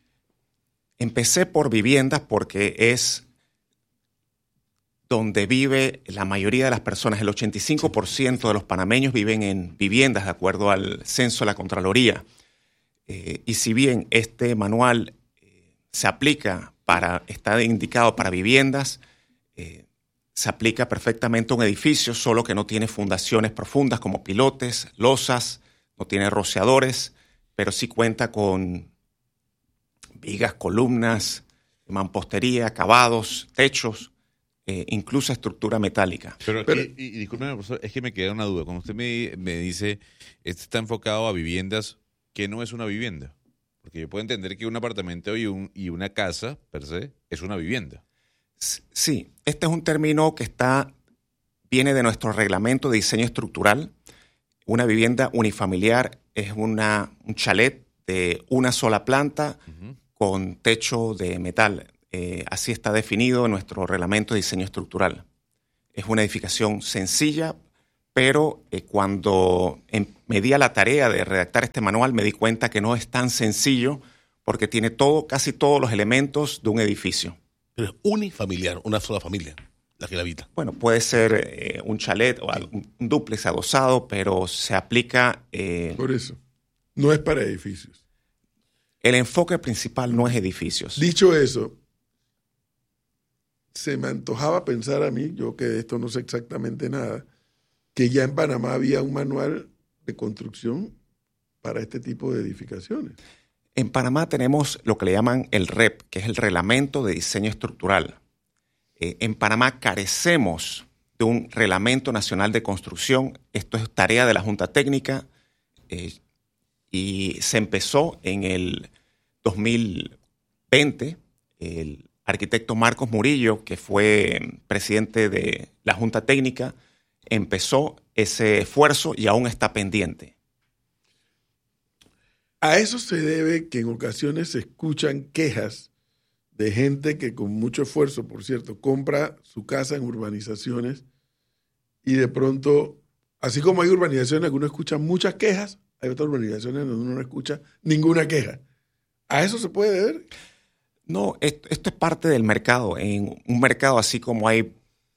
Speaker 6: Empecé por viviendas porque es donde vive la mayoría de las personas. El ochenta y cinco por ciento de los panameños viven en viviendas, de acuerdo al censo de la Contraloría. Eh, y si bien este manual eh, se aplica para, está indicado para viviendas, eh, se aplica perfectamente a un edificio, solo que no tiene fundaciones profundas como pilotes, losas, no tiene rociadores, pero sí cuenta con vigas, columnas, mampostería, acabados, techos, eh, incluso estructura metálica.
Speaker 5: Pero, aquí,
Speaker 2: Pero-
Speaker 5: y, y discúlpeme, profesor, es que me queda una duda. Cuando usted me, me dice, este está enfocado a viviendas, ¿qué no es una vivienda? Porque yo puedo entender que un apartamento y, un, y una casa, per se, es una vivienda.
Speaker 6: Sí, este es un término que está, viene de nuestro reglamento de diseño estructural. Una vivienda unifamiliar es una, un chalet de una sola planta
Speaker 5: Ujú.
Speaker 6: con techo de metal. eh, así está definido en nuestro reglamento de diseño estructural. Es una edificación sencilla, pero eh, cuando em, me di a la tarea de redactar este manual me di cuenta que no es tan sencillo porque tiene todo, casi todos los elementos de un edificio.
Speaker 4: Pero es unifamiliar, una sola familia la que la habita.
Speaker 6: Bueno, puede ser eh, un chalet o algo, un dúplex adosado, pero se aplica... Eh,
Speaker 2: Por eso, no es para edificios.
Speaker 6: El enfoque principal no es edificios.
Speaker 2: Dicho eso, se me antojaba pensar a mí, yo que de esto no sé exactamente nada, que ya en Panamá había un manual de construcción para este tipo de edificaciones.
Speaker 6: En Panamá tenemos lo que le llaman el R E P, que es el Reglamento de Diseño Estructural. Eh, en Panamá carecemos de un Reglamento Nacional de Construcción. Esto es tarea de la Junta Técnica eh, y se empezó en el dos mil veinte. El arquitecto Marcos Murillo, que fue presidente de la Junta Técnica, empezó ese esfuerzo y aún está pendiente.
Speaker 2: A eso se debe que en ocasiones se escuchan quejas de gente que con mucho esfuerzo, por cierto, compra su casa en urbanizaciones y de pronto, así como hay urbanizaciones que uno escucha muchas quejas, hay otras urbanizaciones donde uno no escucha ninguna queja. ¿A eso se puede deber?
Speaker 6: No, esto, esto es parte del mercado. En un mercado así como hay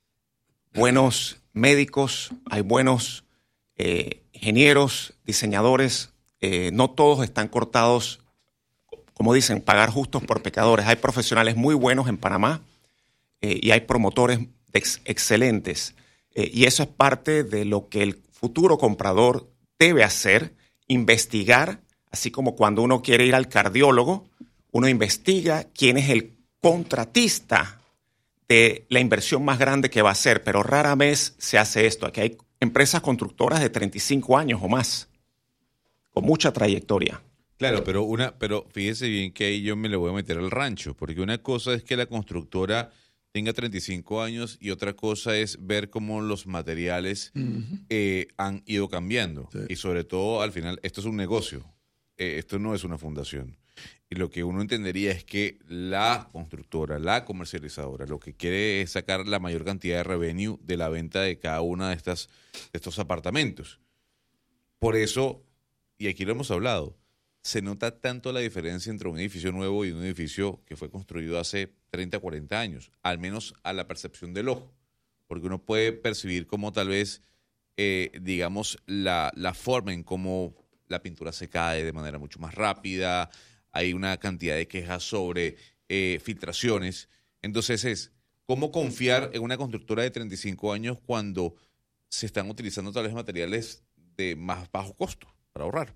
Speaker 6: buenos médicos, hay buenos eh, ingenieros, diseñadores, eh, no todos están cortados, como dicen, pagar justos por pecadores. Hay profesionales muy buenos en Panamá eh, y hay promotores ex excelentes. Eh, y eso es parte de lo que el futuro comprador debe hacer, investigar, así como cuando uno quiere ir al cardiólogo, uno investiga quién es el contratista de la inversión más grande que va a hacer, pero rara vez se hace esto. Aquí hay empresas constructoras de treinta y cinco años o más, con mucha trayectoria.
Speaker 5: Claro, pero una, pero fíjese bien que ahí yo me le voy a meter al rancho, porque una cosa es que la constructora tenga treinta y cinco años y otra cosa es ver cómo los materiales uh-huh. eh, han ido cambiando. Sí. Y sobre todo, al final, esto es un negocio, eh, esto no es una fundación. Y lo que uno entendería es que la constructora, la comercializadora, lo que quiere es sacar la mayor cantidad de revenue de la venta de cada uno de, estas, de estos apartamentos. Por eso, y aquí lo hemos hablado, se nota tanto la diferencia entre un edificio nuevo y un edificio que fue construido hace treinta, cuarenta años, al menos a la percepción del ojo, porque uno puede percibir como tal vez, eh, digamos, la, la forma en cómo la pintura se cae de manera mucho más rápida, hay una cantidad de quejas sobre eh, filtraciones, entonces es, ¿cómo confiar en una constructora de treinta y cinco años cuando se están utilizando tal vez materiales de más bajo costo para ahorrar?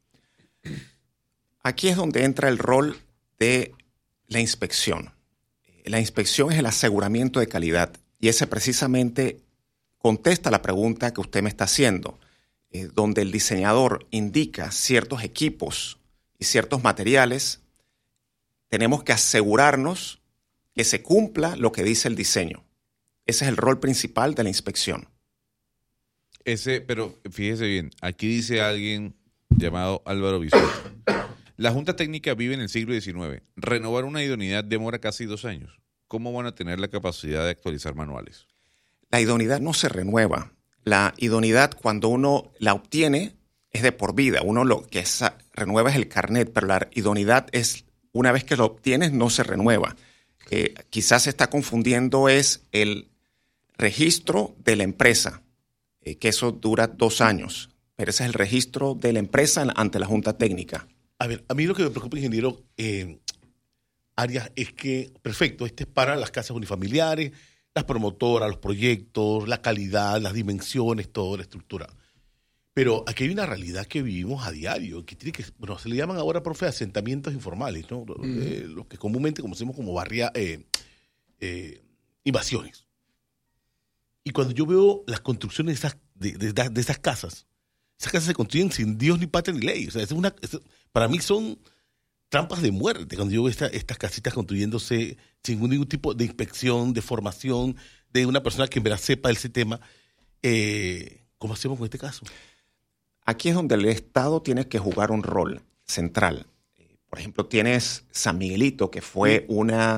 Speaker 6: Aquí es donde entra el rol de la inspección. La inspección es el aseguramiento de calidad y ese precisamente contesta la pregunta que usted me está haciendo, eh, donde el diseñador indica ciertos equipos y ciertos materiales, tenemos que asegurarnos que se cumpla lo que dice el diseño. Ese es el rol principal de la inspección.
Speaker 5: Ese, pero fíjese bien, aquí dice alguien llamado Álvaro Bisotto. La Junta Técnica vive en el siglo diecinueve. Renovar una idoneidad demora casi dos años. ¿Cómo van a tener la capacidad de actualizar manuales?
Speaker 6: La idoneidad no se renueva. La idoneidad, cuando uno la obtiene, es de por vida. Uno lo que es, renueva es el carnet, pero la idoneidad es, una vez que lo obtienes, no se renueva. Eh, quizás se está confundiendo es el registro de la empresa, eh, que eso dura dos años. Pero ese es el registro de la empresa ante la Junta Técnica.
Speaker 4: A ver, a mí lo que me preocupa, ingeniero eh, Arias, es que, perfecto, este es para las casas unifamiliares, las promotoras, los proyectos, la calidad, las dimensiones, toda la estructura. Pero aquí hay una realidad que vivimos a diario, que tiene que, bueno, se le llaman ahora, profe, asentamientos informales, ¿no? Mm. Eh, los que comúnmente conocemos como barria, eh, eh, invasiones. Y cuando yo veo las construcciones de esas, de, de, de esas casas, esas casas se construyen sin Dios ni patria ni ley. O sea, es una, es, para mí son trampas de muerte cuando yo veo esta, estas casitas construyéndose sin ningún tipo de inspección, de formación, de una persona que en verdad sepa ese tema. Eh, ¿Cómo hacemos con este caso?
Speaker 6: Aquí es donde el Estado tiene que jugar un rol central. Por ejemplo, tienes San Miguelito, que fue una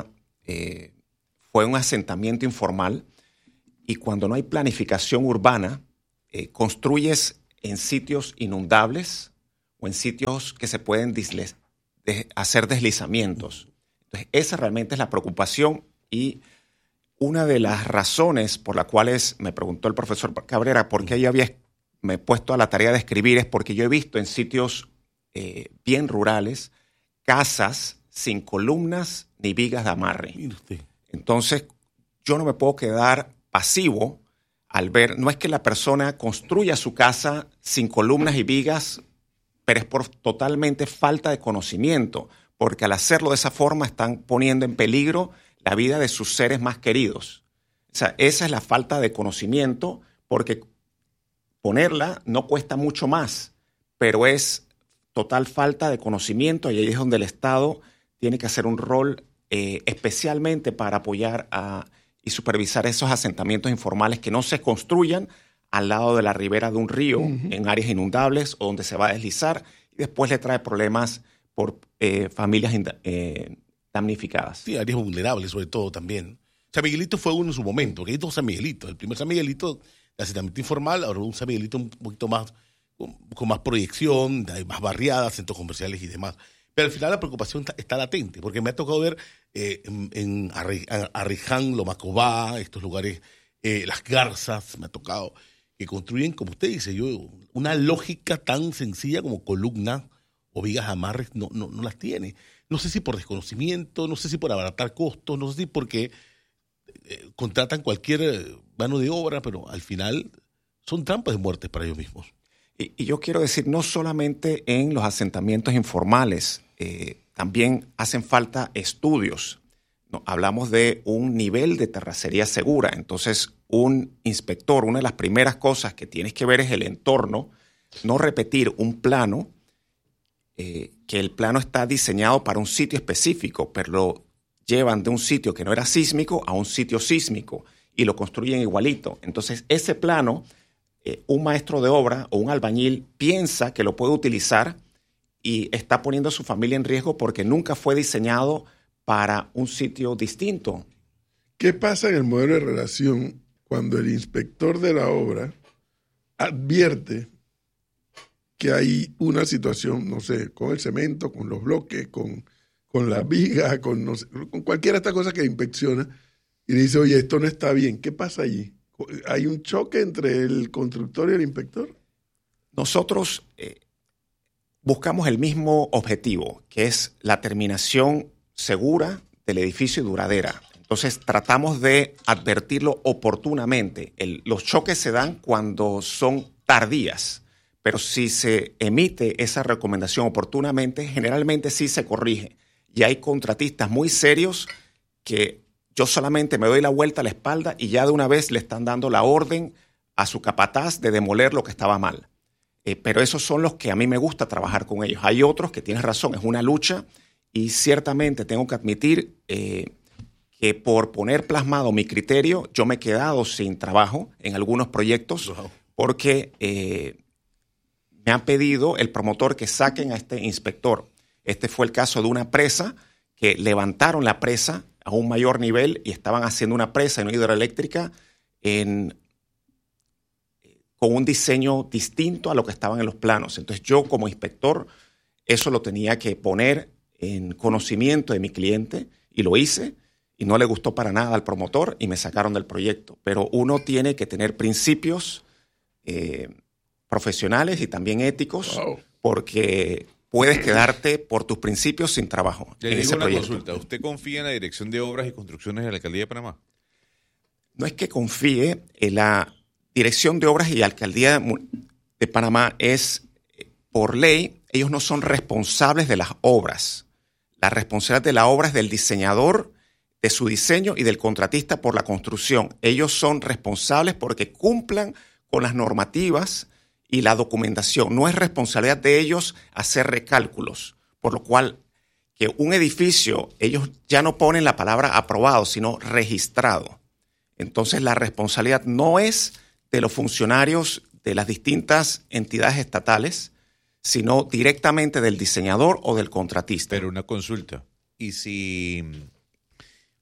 Speaker 6: eh, fue un asentamiento informal y cuando no hay planificación urbana, eh, construyes en sitios inundables o en sitios que se pueden disle- de hacer deslizamientos. Entonces, esa realmente es la preocupación y una de las razones por las cuales me preguntó el profesor Cabrera por qué yo había me he puesto a la tarea de escribir es porque yo he visto en sitios eh, bien rurales casas sin columnas ni vigas de amarre. Entonces, yo no me puedo quedar pasivo al ver, no es que la persona construya su casa sin columnas y vigas, pero es por totalmente falta de conocimiento, porque al hacerlo de esa forma están poniendo en peligro la vida de sus seres más queridos. O sea, esa es la falta de conocimiento, porque ponerla no cuesta mucho más, pero es total falta de conocimiento y ahí es donde el Estado tiene que hacer un rol eh, especialmente para apoyar a, y supervisar esos asentamientos informales que no se construyan al lado de la ribera de un río, uh-huh. en áreas inundables o donde se va a deslizar y después le trae problemas por eh, familias eh, damnificadas.
Speaker 4: Sí, áreas vulnerables sobre todo también. San Miguelito fue uno en su momento, porque hay dos San Miguelitos. El primer San Miguelito de asentamiento informal, ahora un San Miguelito un poquito más, con, con más proyección, más barriadas, centros comerciales y demás. Pero al final la preocupación está, está latente, porque me ha tocado ver eh, en, en Arriján, Lomacobá, estos lugares, eh, Las Garzas, me ha tocado, que construyen, como usted dice, yo una lógica tan sencilla como columna o vigas amarres, no, no, no las tiene. No sé si por desconocimiento, no sé si por abaratar costos, no sé si porque eh, contratan cualquier mano de obra, pero al final son trampas de muerte para ellos mismos.
Speaker 6: Y, y yo quiero decir, no solamente en los asentamientos informales, eh, también hacen falta estudios. No, hablamos de un nivel de terracería segura. Entonces, un inspector, una de las primeras cosas que tienes que ver es el entorno, no repetir un plano, eh, que el plano está diseñado para un sitio específico, pero lo llevan de un sitio que no era sísmico a un sitio sísmico y lo construyen igualito. Entonces, ese plano, eh, un maestro de obra o un albañil piensa que lo puede utilizar y está poniendo a su familia en riesgo porque nunca fue diseñado para un sitio distinto.
Speaker 2: ¿Qué pasa en el modelo de relación cuando el inspector de la obra advierte que hay una situación, no sé, con el cemento, con los bloques, con, con la viga, con, no sé, con cualquiera de estas cosas que inspecciona y dice, oye, esto no está bien? ¿Qué pasa allí? ¿Hay un choque entre el constructor y el inspector?
Speaker 6: Nosotros eh, buscamos el mismo objetivo, que es la terminación segura del edificio y duradera. Entonces tratamos de advertirlo oportunamente. El, los choques se dan cuando son tardías, pero si se emite esa recomendación oportunamente, generalmente sí se corrige. Y hay contratistas muy serios que yo solamente me doy la vuelta a la espalda y ya de una vez le están dando la orden a su capataz de demoler lo que estaba mal. Eh, pero esos son los que a mí me gusta trabajar con ellos. Hay otros que tienes razón, es una lucha. Y ciertamente tengo que admitir eh, que por poner plasmado mi criterio, yo me he quedado sin trabajo en algunos proyectos wow. porque eh, me han pedido el promotor que saquen a este inspector. Este fue el caso de una presa que levantaron la presa a un mayor nivel y estaban haciendo una presa en una hidroeléctrica en, con un diseño distinto a lo que estaban en los planos. Entonces yo como inspector eso lo tenía que poner en conocimiento de mi cliente y lo hice y no le gustó para nada al promotor y me sacaron del proyecto. Pero uno tiene que tener principios eh, profesionales y también éticos wow. porque puedes quedarte por tus principios sin trabajo.
Speaker 5: Le
Speaker 6: en
Speaker 5: digo
Speaker 6: ese
Speaker 5: una
Speaker 6: proyecto.
Speaker 5: consulta. ¿Usted confía en la Dirección de Obras y Construcciones de la Alcaldía de Panamá?
Speaker 6: No es que confíe en la Dirección de Obras y Alcaldía de Panamá. Es, por ley, ellos no son responsables de las obras. La responsabilidad de la obra es del diseñador, de su diseño y del contratista por la construcción. Ellos son responsables porque cumplan con las normativas y la documentación. No es responsabilidad de ellos hacer recálculos, por lo cual que un edificio, ellos ya no ponen la palabra aprobado, sino registrado. Entonces la responsabilidad no es de los funcionarios de las distintas entidades estatales, sino directamente del diseñador o del contratista.
Speaker 5: Pero una consulta. ¿Y si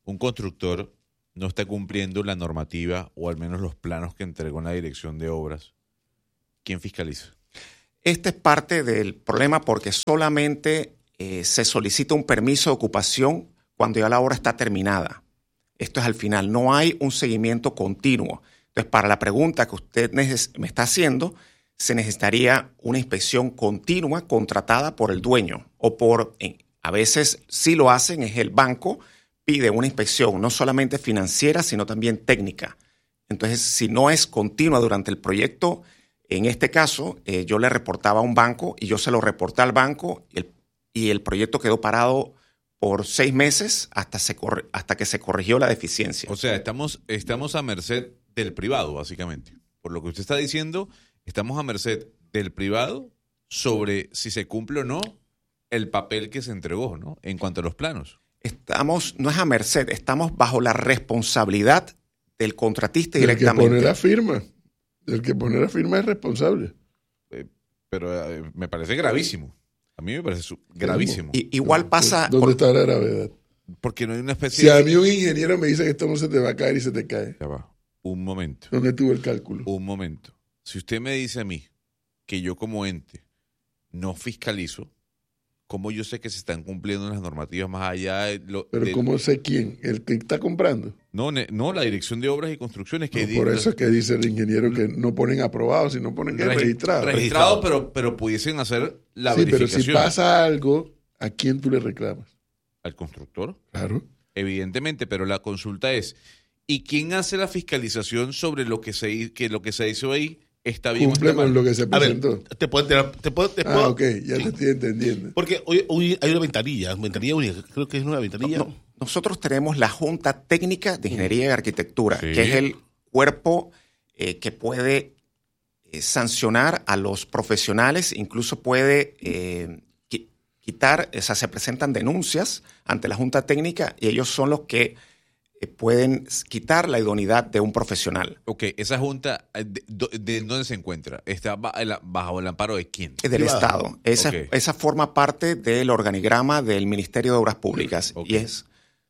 Speaker 5: un constructor no está cumpliendo la normativa o al menos los planos que entregó en la dirección de obras, ¿quién fiscaliza?
Speaker 6: Este es parte del problema porque solamente eh, se solicita un permiso de ocupación cuando ya la obra está terminada. Esto es al final, no hay un seguimiento continuo. Entonces, para la pregunta que usted neces- me está haciendo, se necesitaría una inspección continua contratada por el dueño o por, eh, a veces sí lo hacen, es el banco, pide una inspección no solamente financiera, sino también técnica. Entonces, si no es continua durante el proyecto, en este caso, eh, yo le reportaba a un banco y yo se lo reporté al banco y el, y el proyecto quedó parado por seis meses hasta, se corre, hasta que se corrigió la deficiencia.
Speaker 5: O sea, estamos, estamos a merced del privado, básicamente. Por lo que usted está diciendo, estamos a merced del privado sobre si se cumple o no el papel que se entregó, ¿no? En cuanto a los planos.
Speaker 6: Estamos, no es a merced, estamos bajo la responsabilidad del contratista
Speaker 2: El
Speaker 6: directamente.
Speaker 2: que pone la firma. El que pone la firma es responsable.
Speaker 5: Eh, pero eh, me parece gravísimo. A mí me parece su- gravísimo.
Speaker 6: Y, igual pasa...
Speaker 2: ¿Dónde
Speaker 6: por-
Speaker 2: está la gravedad?
Speaker 5: Porque no hay una especie
Speaker 2: Si a
Speaker 5: de...
Speaker 2: mí un ingeniero me dice que esto no se te va a caer y se te cae,
Speaker 5: Ya va. Un momento.
Speaker 2: ¿dónde tuvo el cálculo?
Speaker 5: Un momento. Si usted me dice a mí que yo como ente no fiscalizo, ¿cómo yo sé que se están cumpliendo las normativas más allá de lo...
Speaker 2: Pero
Speaker 5: de-
Speaker 2: ¿cómo sé quién? ¿El que está comprando?
Speaker 5: No, ne- no, la Dirección de Obras y Construcciones. Que
Speaker 2: No,
Speaker 5: di-
Speaker 2: por eso es que dice el ingeniero que no ponen aprobado, sino ponen que
Speaker 5: Regi-
Speaker 2: registrado.
Speaker 5: Registrado, pero, pero pudiesen hacer la
Speaker 2: Sí, pero
Speaker 5: verificación.
Speaker 2: si pasa algo, ¿a quién tú le reclamas?
Speaker 5: Al constructor,
Speaker 2: Claro.
Speaker 5: evidentemente, pero la consulta es, ¿y quién hace la fiscalización sobre lo que se, hi- que lo que se hizo ahí está bien o
Speaker 2: Cumple
Speaker 5: está mal?
Speaker 2: con lo que se
Speaker 4: A ver,
Speaker 2: presentó.
Speaker 4: te puedo enterar, te puedo, te
Speaker 2: Ah,
Speaker 4: puedo-
Speaker 2: ok, ya te estoy entendiendo.
Speaker 4: Porque hoy, hoy hay una ventanilla, ventanilla única, creo que es una ventanilla.
Speaker 6: No, nosotros tenemos la Junta Técnica de Ingeniería y Arquitectura,
Speaker 5: Sí.
Speaker 6: que es el cuerpo eh, que puede eh, sancionar a los profesionales, incluso puede eh, qui- quitar, o sea, se presentan denuncias ante la Junta Técnica y ellos son los que eh, pueden quitar la idoneidad de un profesional.
Speaker 5: Ok, esa junta, eh, ¿de, do- de dónde se encuentra? ¿Está ba- el- bajo el amparo de quién?
Speaker 6: Es del
Speaker 4: Privada.
Speaker 6: Estado. Esa,
Speaker 5: Ok.
Speaker 6: esa forma parte del organigrama del Ministerio de Obras Públicas
Speaker 5: Ok.
Speaker 6: y es...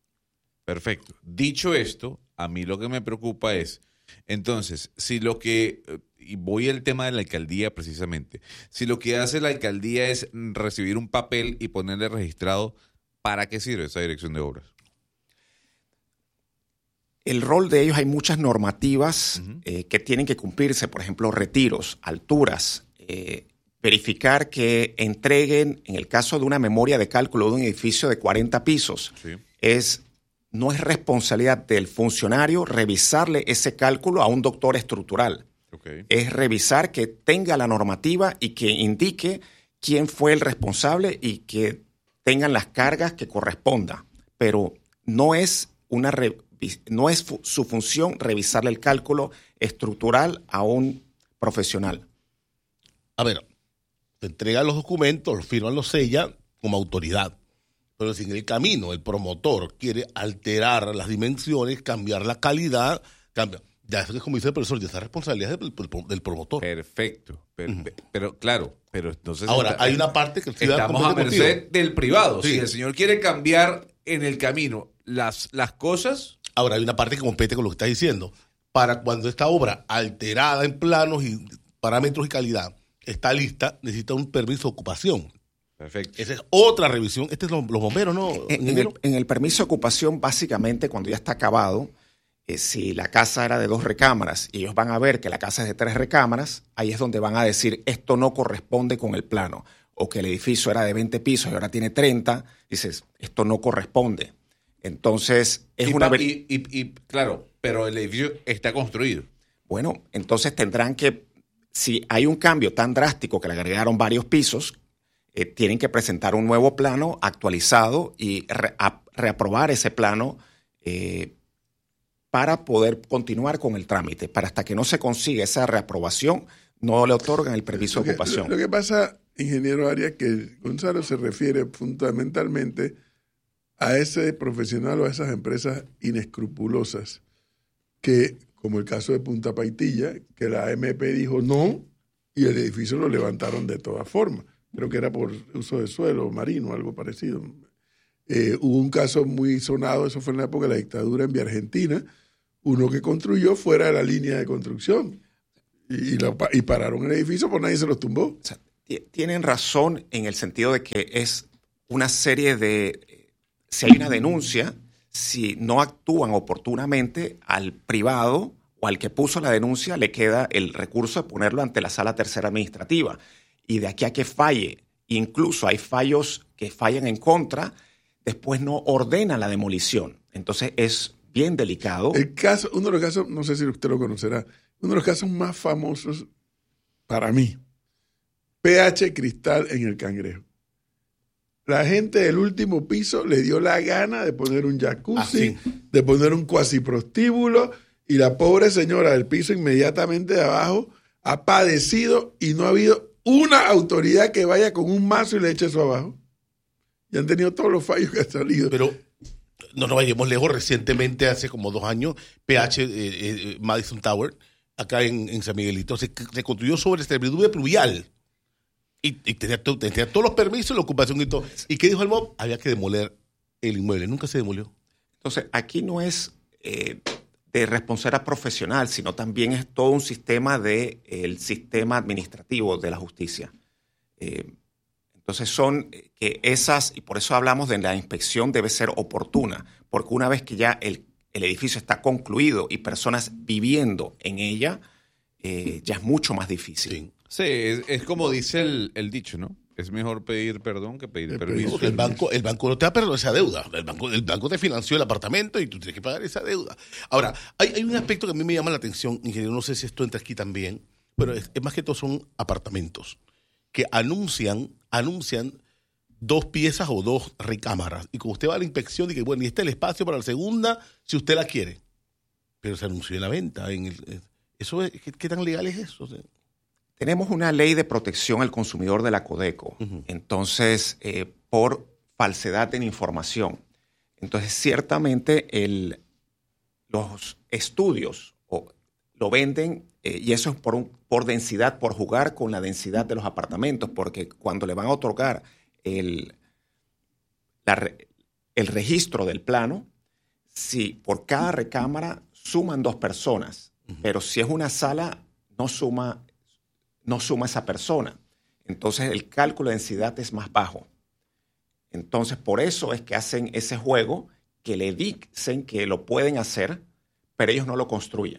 Speaker 5: Perfecto. Dicho esto, a mí lo que me preocupa es, entonces, si lo que, eh, y voy al tema de la alcaldía precisamente, si lo que hace la alcaldía es mm, recibir un papel y ponerle registrado, ¿para qué sirve esa dirección de obras?
Speaker 6: El rol de ellos, hay muchas normativas
Speaker 5: Ujú.
Speaker 6: eh, que tienen que cumplirse, por ejemplo, retiros, alturas, eh, verificar que entreguen, en el caso de una memoria de cálculo de un edificio de cuarenta pisos,
Speaker 5: Sí.
Speaker 6: es, no es responsabilidad del funcionario revisarle ese cálculo a un doctor estructural.
Speaker 5: Ok.
Speaker 6: Es revisar que tenga la normativa y que indique quién fue el responsable y que tengan las cargas que corresponda. Pero no es una re- no es fu- su función revisarle el cálculo estructural a un profesional.
Speaker 4: A ver, te entregan los documentos, los firman, los sella como autoridad. Pero si en el camino el promotor quiere alterar las dimensiones, cambiar la calidad, cambia. Ya eso es como dice el profesor, ya esa responsabilidad es del, del- del promotor.
Speaker 5: Perfecto. Pero, pero, claro, pero entonces...
Speaker 4: Ahora,
Speaker 5: está-
Speaker 4: hay una parte que el ciudadano
Speaker 5: estamos a
Speaker 4: compete
Speaker 5: merced
Speaker 4: contigo.
Speaker 5: del privado.
Speaker 4: Sí.
Speaker 5: Si el señor quiere cambiar en el camino las, las cosas...
Speaker 4: Ahora, hay una parte que compete con lo que estás diciendo. Para cuando esta obra alterada en planos y parámetros y calidad está lista, necesita un permiso de ocupación.
Speaker 5: Perfecto.
Speaker 4: Esa es otra revisión. Este es lo- los bomberos, ¿no?
Speaker 6: En, en
Speaker 4: ingeniero?
Speaker 6: el, en el permiso de ocupación, básicamente, cuando ya está acabado, eh, si la casa era de dos recámaras y ellos van a ver que la casa es de tres recámaras, ahí es donde van a decir esto no corresponde con el plano. O que el edificio era de veinte pisos y ahora tiene treinta, dices, esto no corresponde. Entonces, es
Speaker 5: y,
Speaker 6: una...
Speaker 5: pa-
Speaker 6: ver-
Speaker 5: y, y- y, claro, pero el edificio está construido.
Speaker 6: Bueno, entonces tendrán que, si hay un cambio tan drástico que le agregaron varios pisos, eh, tienen que presentar un nuevo plano actualizado y re- a- reaprobar ese plano eh, para poder continuar con el trámite. Para hasta que no se consiga esa reaprobación, no le otorgan el permiso
Speaker 2: Lo
Speaker 6: de
Speaker 2: que,
Speaker 6: ocupación.
Speaker 2: lo que pasa, ingeniero Arias, que Gonzalo se refiere fundamentalmente a ese profesional o a esas empresas inescrupulosas que, como el caso de Punta Paitilla, que la A M P dijo no y el edificio lo levantaron de todas formas. Creo que era por uso de suelo marino, algo parecido. Eh, hubo un caso muy sonado, eso fue en la época de la dictadura en Vía Argentina, uno que construyó fuera de la línea de construcción y, y, lo, y pararon el edificio, pues nadie se los tumbó.
Speaker 6: O sea, tienen razón en el sentido de que es una serie de, si hay una denuncia, si no actúan oportunamente, al privado o al que puso la denuncia le queda el recurso de ponerlo ante la sala tercera administrativa. Y de aquí a que falle, incluso hay fallos que fallan en contra, después no ordenan la demolición. Entonces es bien delicado.
Speaker 2: El caso, uno de los casos, no sé si usted lo conocerá, uno de los casos más famosos para mí, P H Cristal en el Cangrejo. La gente del último piso le dio la gana de poner un jacuzzi, ah, sí. de poner un cuasiprostíbulo, y la pobre señora del piso inmediatamente de abajo ha padecido y no ha habido una autoridad que vaya con un mazo y le eche eso abajo. Y han tenido todos los fallos que han salido.
Speaker 4: Pero no nos vayamos lejos. Recientemente, hace como dos años, P H eh, eh, Madison Tower, acá en, en San Miguelito, se, se construyó sobre servidumbre pluvial. Y, y tenía, to, tenía todos los permisos, la ocupación y todo. ¿Y qué dijo el M O B? Había que demoler el inmueble. Nunca se demolió.
Speaker 6: Entonces, aquí no es eh, de responsabilidad profesional, sino también es todo un sistema del de, sistema administrativo de la justicia. Eh, Entonces son que esas, y por eso hablamos de la inspección debe ser oportuna, porque una vez que ya el, el edificio está concluido y personas viviendo en ella, eh, ya es mucho más difícil.
Speaker 5: Sí, sí es, es como dice el, el dicho, ¿no? Es mejor pedir perdón que pedir
Speaker 2: el
Speaker 5: permiso.
Speaker 4: El banco, el banco no te va a perdonar esa deuda. El banco, el banco te financió el apartamento y tú tienes que pagar esa deuda. Ahora, hay, hay un aspecto que a mí me llama la atención, ingeniero, no sé si esto entra aquí también, pero es, es más que todo son apartamentos que anuncian, anuncian dos piezas o dos recámaras. Y como usted va a la inspección, dice, bueno, y este es el espacio para la segunda, si usted la quiere. Pero se anunció en la venta. En el, eso es, ¿qué, ¿Qué tan legal es eso? O sea,
Speaker 6: tenemos una ley de protección al consumidor de la Codeco. Uh-huh. Entonces, eh, por falsedad en información. Entonces, ciertamente, el, los estudios o, lo venden. Eh, y eso es por, un, por densidad, por jugar con la densidad de los apartamentos, porque cuando le van a otorgar el, la, el registro del plano, si por cada recámara suman dos personas, uh-huh. pero si es una sala, no suma, no suma esa persona. Entonces el cálculo de densidad es más bajo. Entonces por eso es que hacen ese juego que le dicen que lo pueden hacer, pero ellos no lo construyen.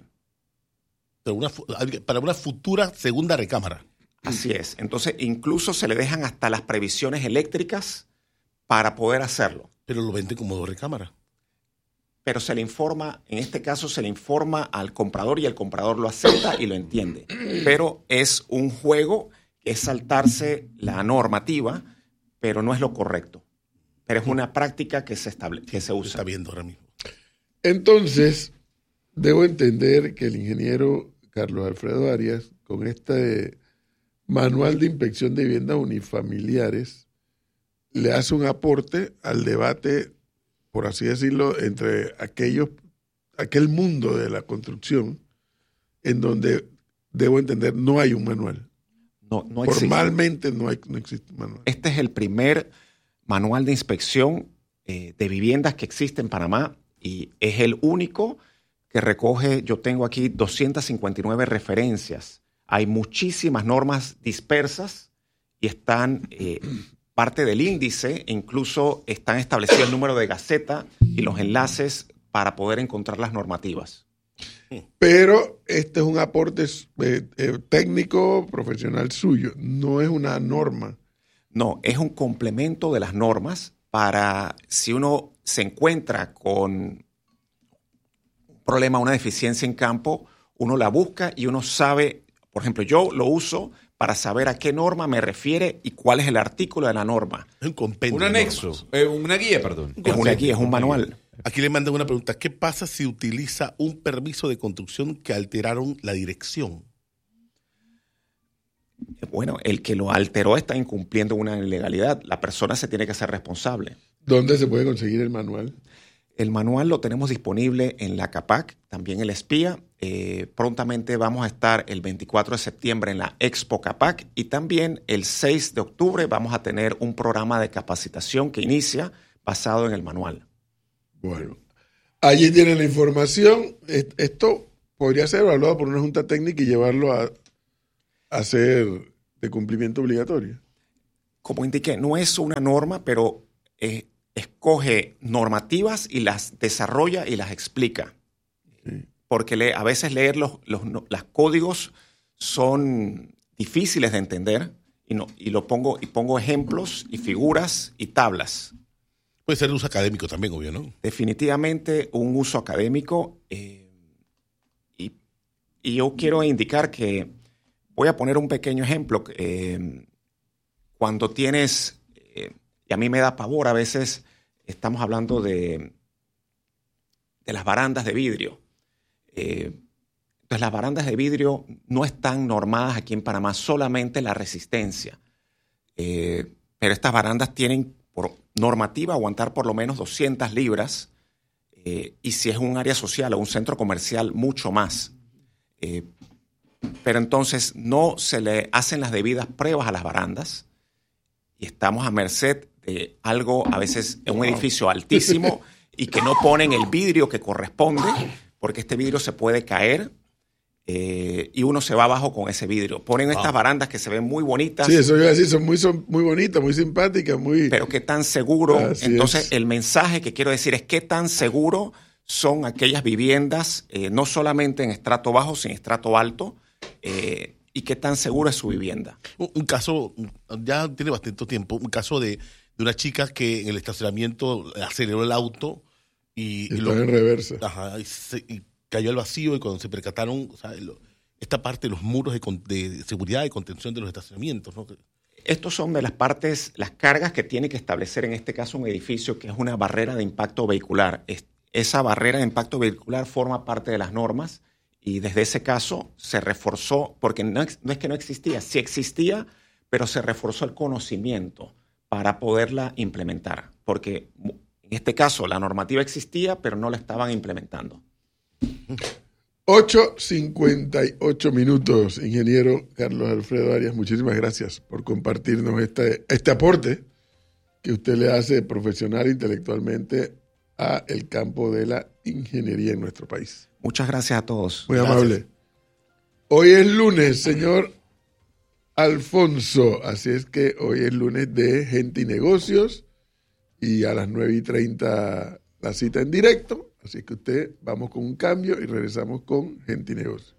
Speaker 4: Una, para una futura segunda recámara.
Speaker 6: Así es. Entonces, incluso se le dejan hasta las previsiones eléctricas para poder hacerlo.
Speaker 4: Pero lo venden como dos recámaras.
Speaker 6: Pero se le informa, en este caso se le informa al comprador y el comprador lo acepta y lo entiende. Pero es un juego que es saltarse la normativa, pero no es lo correcto. Pero es una práctica que se, estable, que se usa.
Speaker 4: Se está viendo ahora mismo.
Speaker 2: Entonces, debo entender que el ingeniero Carlos Alfredo Arias, con este manual de inspección de viviendas unifamiliares, le hace un aporte al debate, por así decirlo, entre aquellos, aquel mundo de la construcción, en donde, debo entender, no hay un manual.
Speaker 6: No, no existe.
Speaker 2: Formalmente no, hay, no existe un manual.
Speaker 6: Este es el primer manual de inspección eh, de viviendas que existe en Panamá y es el único que recoge, yo tengo aquí doscientas cincuenta y nueve referencias. Hay muchísimas normas dispersas y están eh, parte del índice, e incluso están establecidos el número de gaceta y los enlaces para poder encontrar las normativas.
Speaker 2: Pero este es un aporte eh, eh, técnico, profesional suyo, no es una norma.
Speaker 6: No, es un complemento de las normas para si uno se encuentra con problema, una deficiencia en campo, uno la busca y uno sabe, por ejemplo, yo lo uso para saber a qué norma me refiere y cuál es el artículo de la norma.
Speaker 4: Un compendio.
Speaker 5: Un anexo, eh, una guía, perdón.
Speaker 6: Es una guía, es un manual.
Speaker 4: Aquí le mandan una pregunta. ¿Qué pasa si utiliza un permiso de construcción que alteraron la dirección?
Speaker 6: Bueno, el que lo alteró está incumpliendo una ilegalidad. La persona se tiene que hacer responsable.
Speaker 2: ¿Dónde se puede conseguir el manual?
Speaker 6: El manual lo tenemos disponible en la CAPAC, también el Espía. Eh, prontamente vamos a estar el veinticuatro de septiembre en la Expo CAPAC y también el seis de octubre vamos a tener un programa de capacitación que inicia basado en el manual.
Speaker 2: Bueno, allí tienen la información. Esto podría ser evaluado por una junta técnica y llevarlo a, a ser de cumplimiento obligatorio.
Speaker 6: Como indiqué, no es una norma, pero eh, escoge normativas y las desarrolla y las explica. Sí. Porque le, a veces leer los, los, los códigos son difíciles de entender y, no, y, lo pongo, y pongo ejemplos y figuras y tablas.
Speaker 4: Puede ser de uso académico también, obvio, ¿no?
Speaker 6: Definitivamente un uso académico. Eh, y, y yo quiero indicar que voy a poner un pequeño ejemplo. Eh, cuando tienes, eh, y a mí me da pavor, a veces estamos hablando de, de las barandas de vidrio. Eh, entonces las barandas de vidrio no están normadas aquí en Panamá, solamente la resistencia. Eh, pero estas barandas tienen por normativa aguantar por lo menos doscientas libras eh, y si es un área social o un centro comercial, mucho más. Eh, pero entonces no se le hacen las debidas pruebas a las barandas y estamos a merced de algo, a veces en un edificio altísimo y que no ponen el vidrio que corresponde, porque este vidrio se puede caer eh, y uno se va abajo con ese vidrio. Ponen estas barandas que se ven muy bonitas.
Speaker 2: Sí, eso iba a decir, son muy, son muy bonitas, muy simpáticas, muy...
Speaker 6: Pero qué tan seguro...
Speaker 2: Así
Speaker 6: Entonces,
Speaker 2: es.
Speaker 6: El mensaje que quiero decir es qué tan seguro son aquellas viviendas, eh, no solamente en estrato bajo, sino en estrato alto, eh, y qué tan segura es su vivienda.
Speaker 4: Un, un caso, ya tiene bastante tiempo, un caso de, de una chica que en el estacionamiento aceleró el auto y... y
Speaker 2: Está
Speaker 4: lo,
Speaker 2: en reversa.
Speaker 4: Ajá, y, se, y cayó al vacío y cuando se percataron, o sea, lo, esta parte de los muros de, de seguridad y contención de los estacionamientos, ¿no?
Speaker 6: Estos son de las partes, las cargas que tiene que establecer en este caso un edificio, que es una barrera de impacto vehicular. Es, esa barrera de impacto vehicular forma parte de las normas y desde ese caso se reforzó, porque no, no es que no existía, sí existía, pero se reforzó el conocimiento para poderla implementar, porque en este caso la normativa existía, pero no la estaban implementando.
Speaker 2: ocho cincuenta y ocho minutos, ingeniero Carlos Alfredo Arias. Muchísimas gracias por compartirnos este, este aporte que usted le hace profesional e intelectualmente a el campo de la ingeniería en nuestro país.
Speaker 6: Muchas gracias a todos.
Speaker 2: Muy
Speaker 6: Gracias.
Speaker 2: amable. Hoy es lunes, señor Alfonso, así es que hoy es lunes de Gente y Negocios y a las nueve y treinta la cita en directo. Así que usted, vamos con un cambio y regresamos con Gente y Negocios.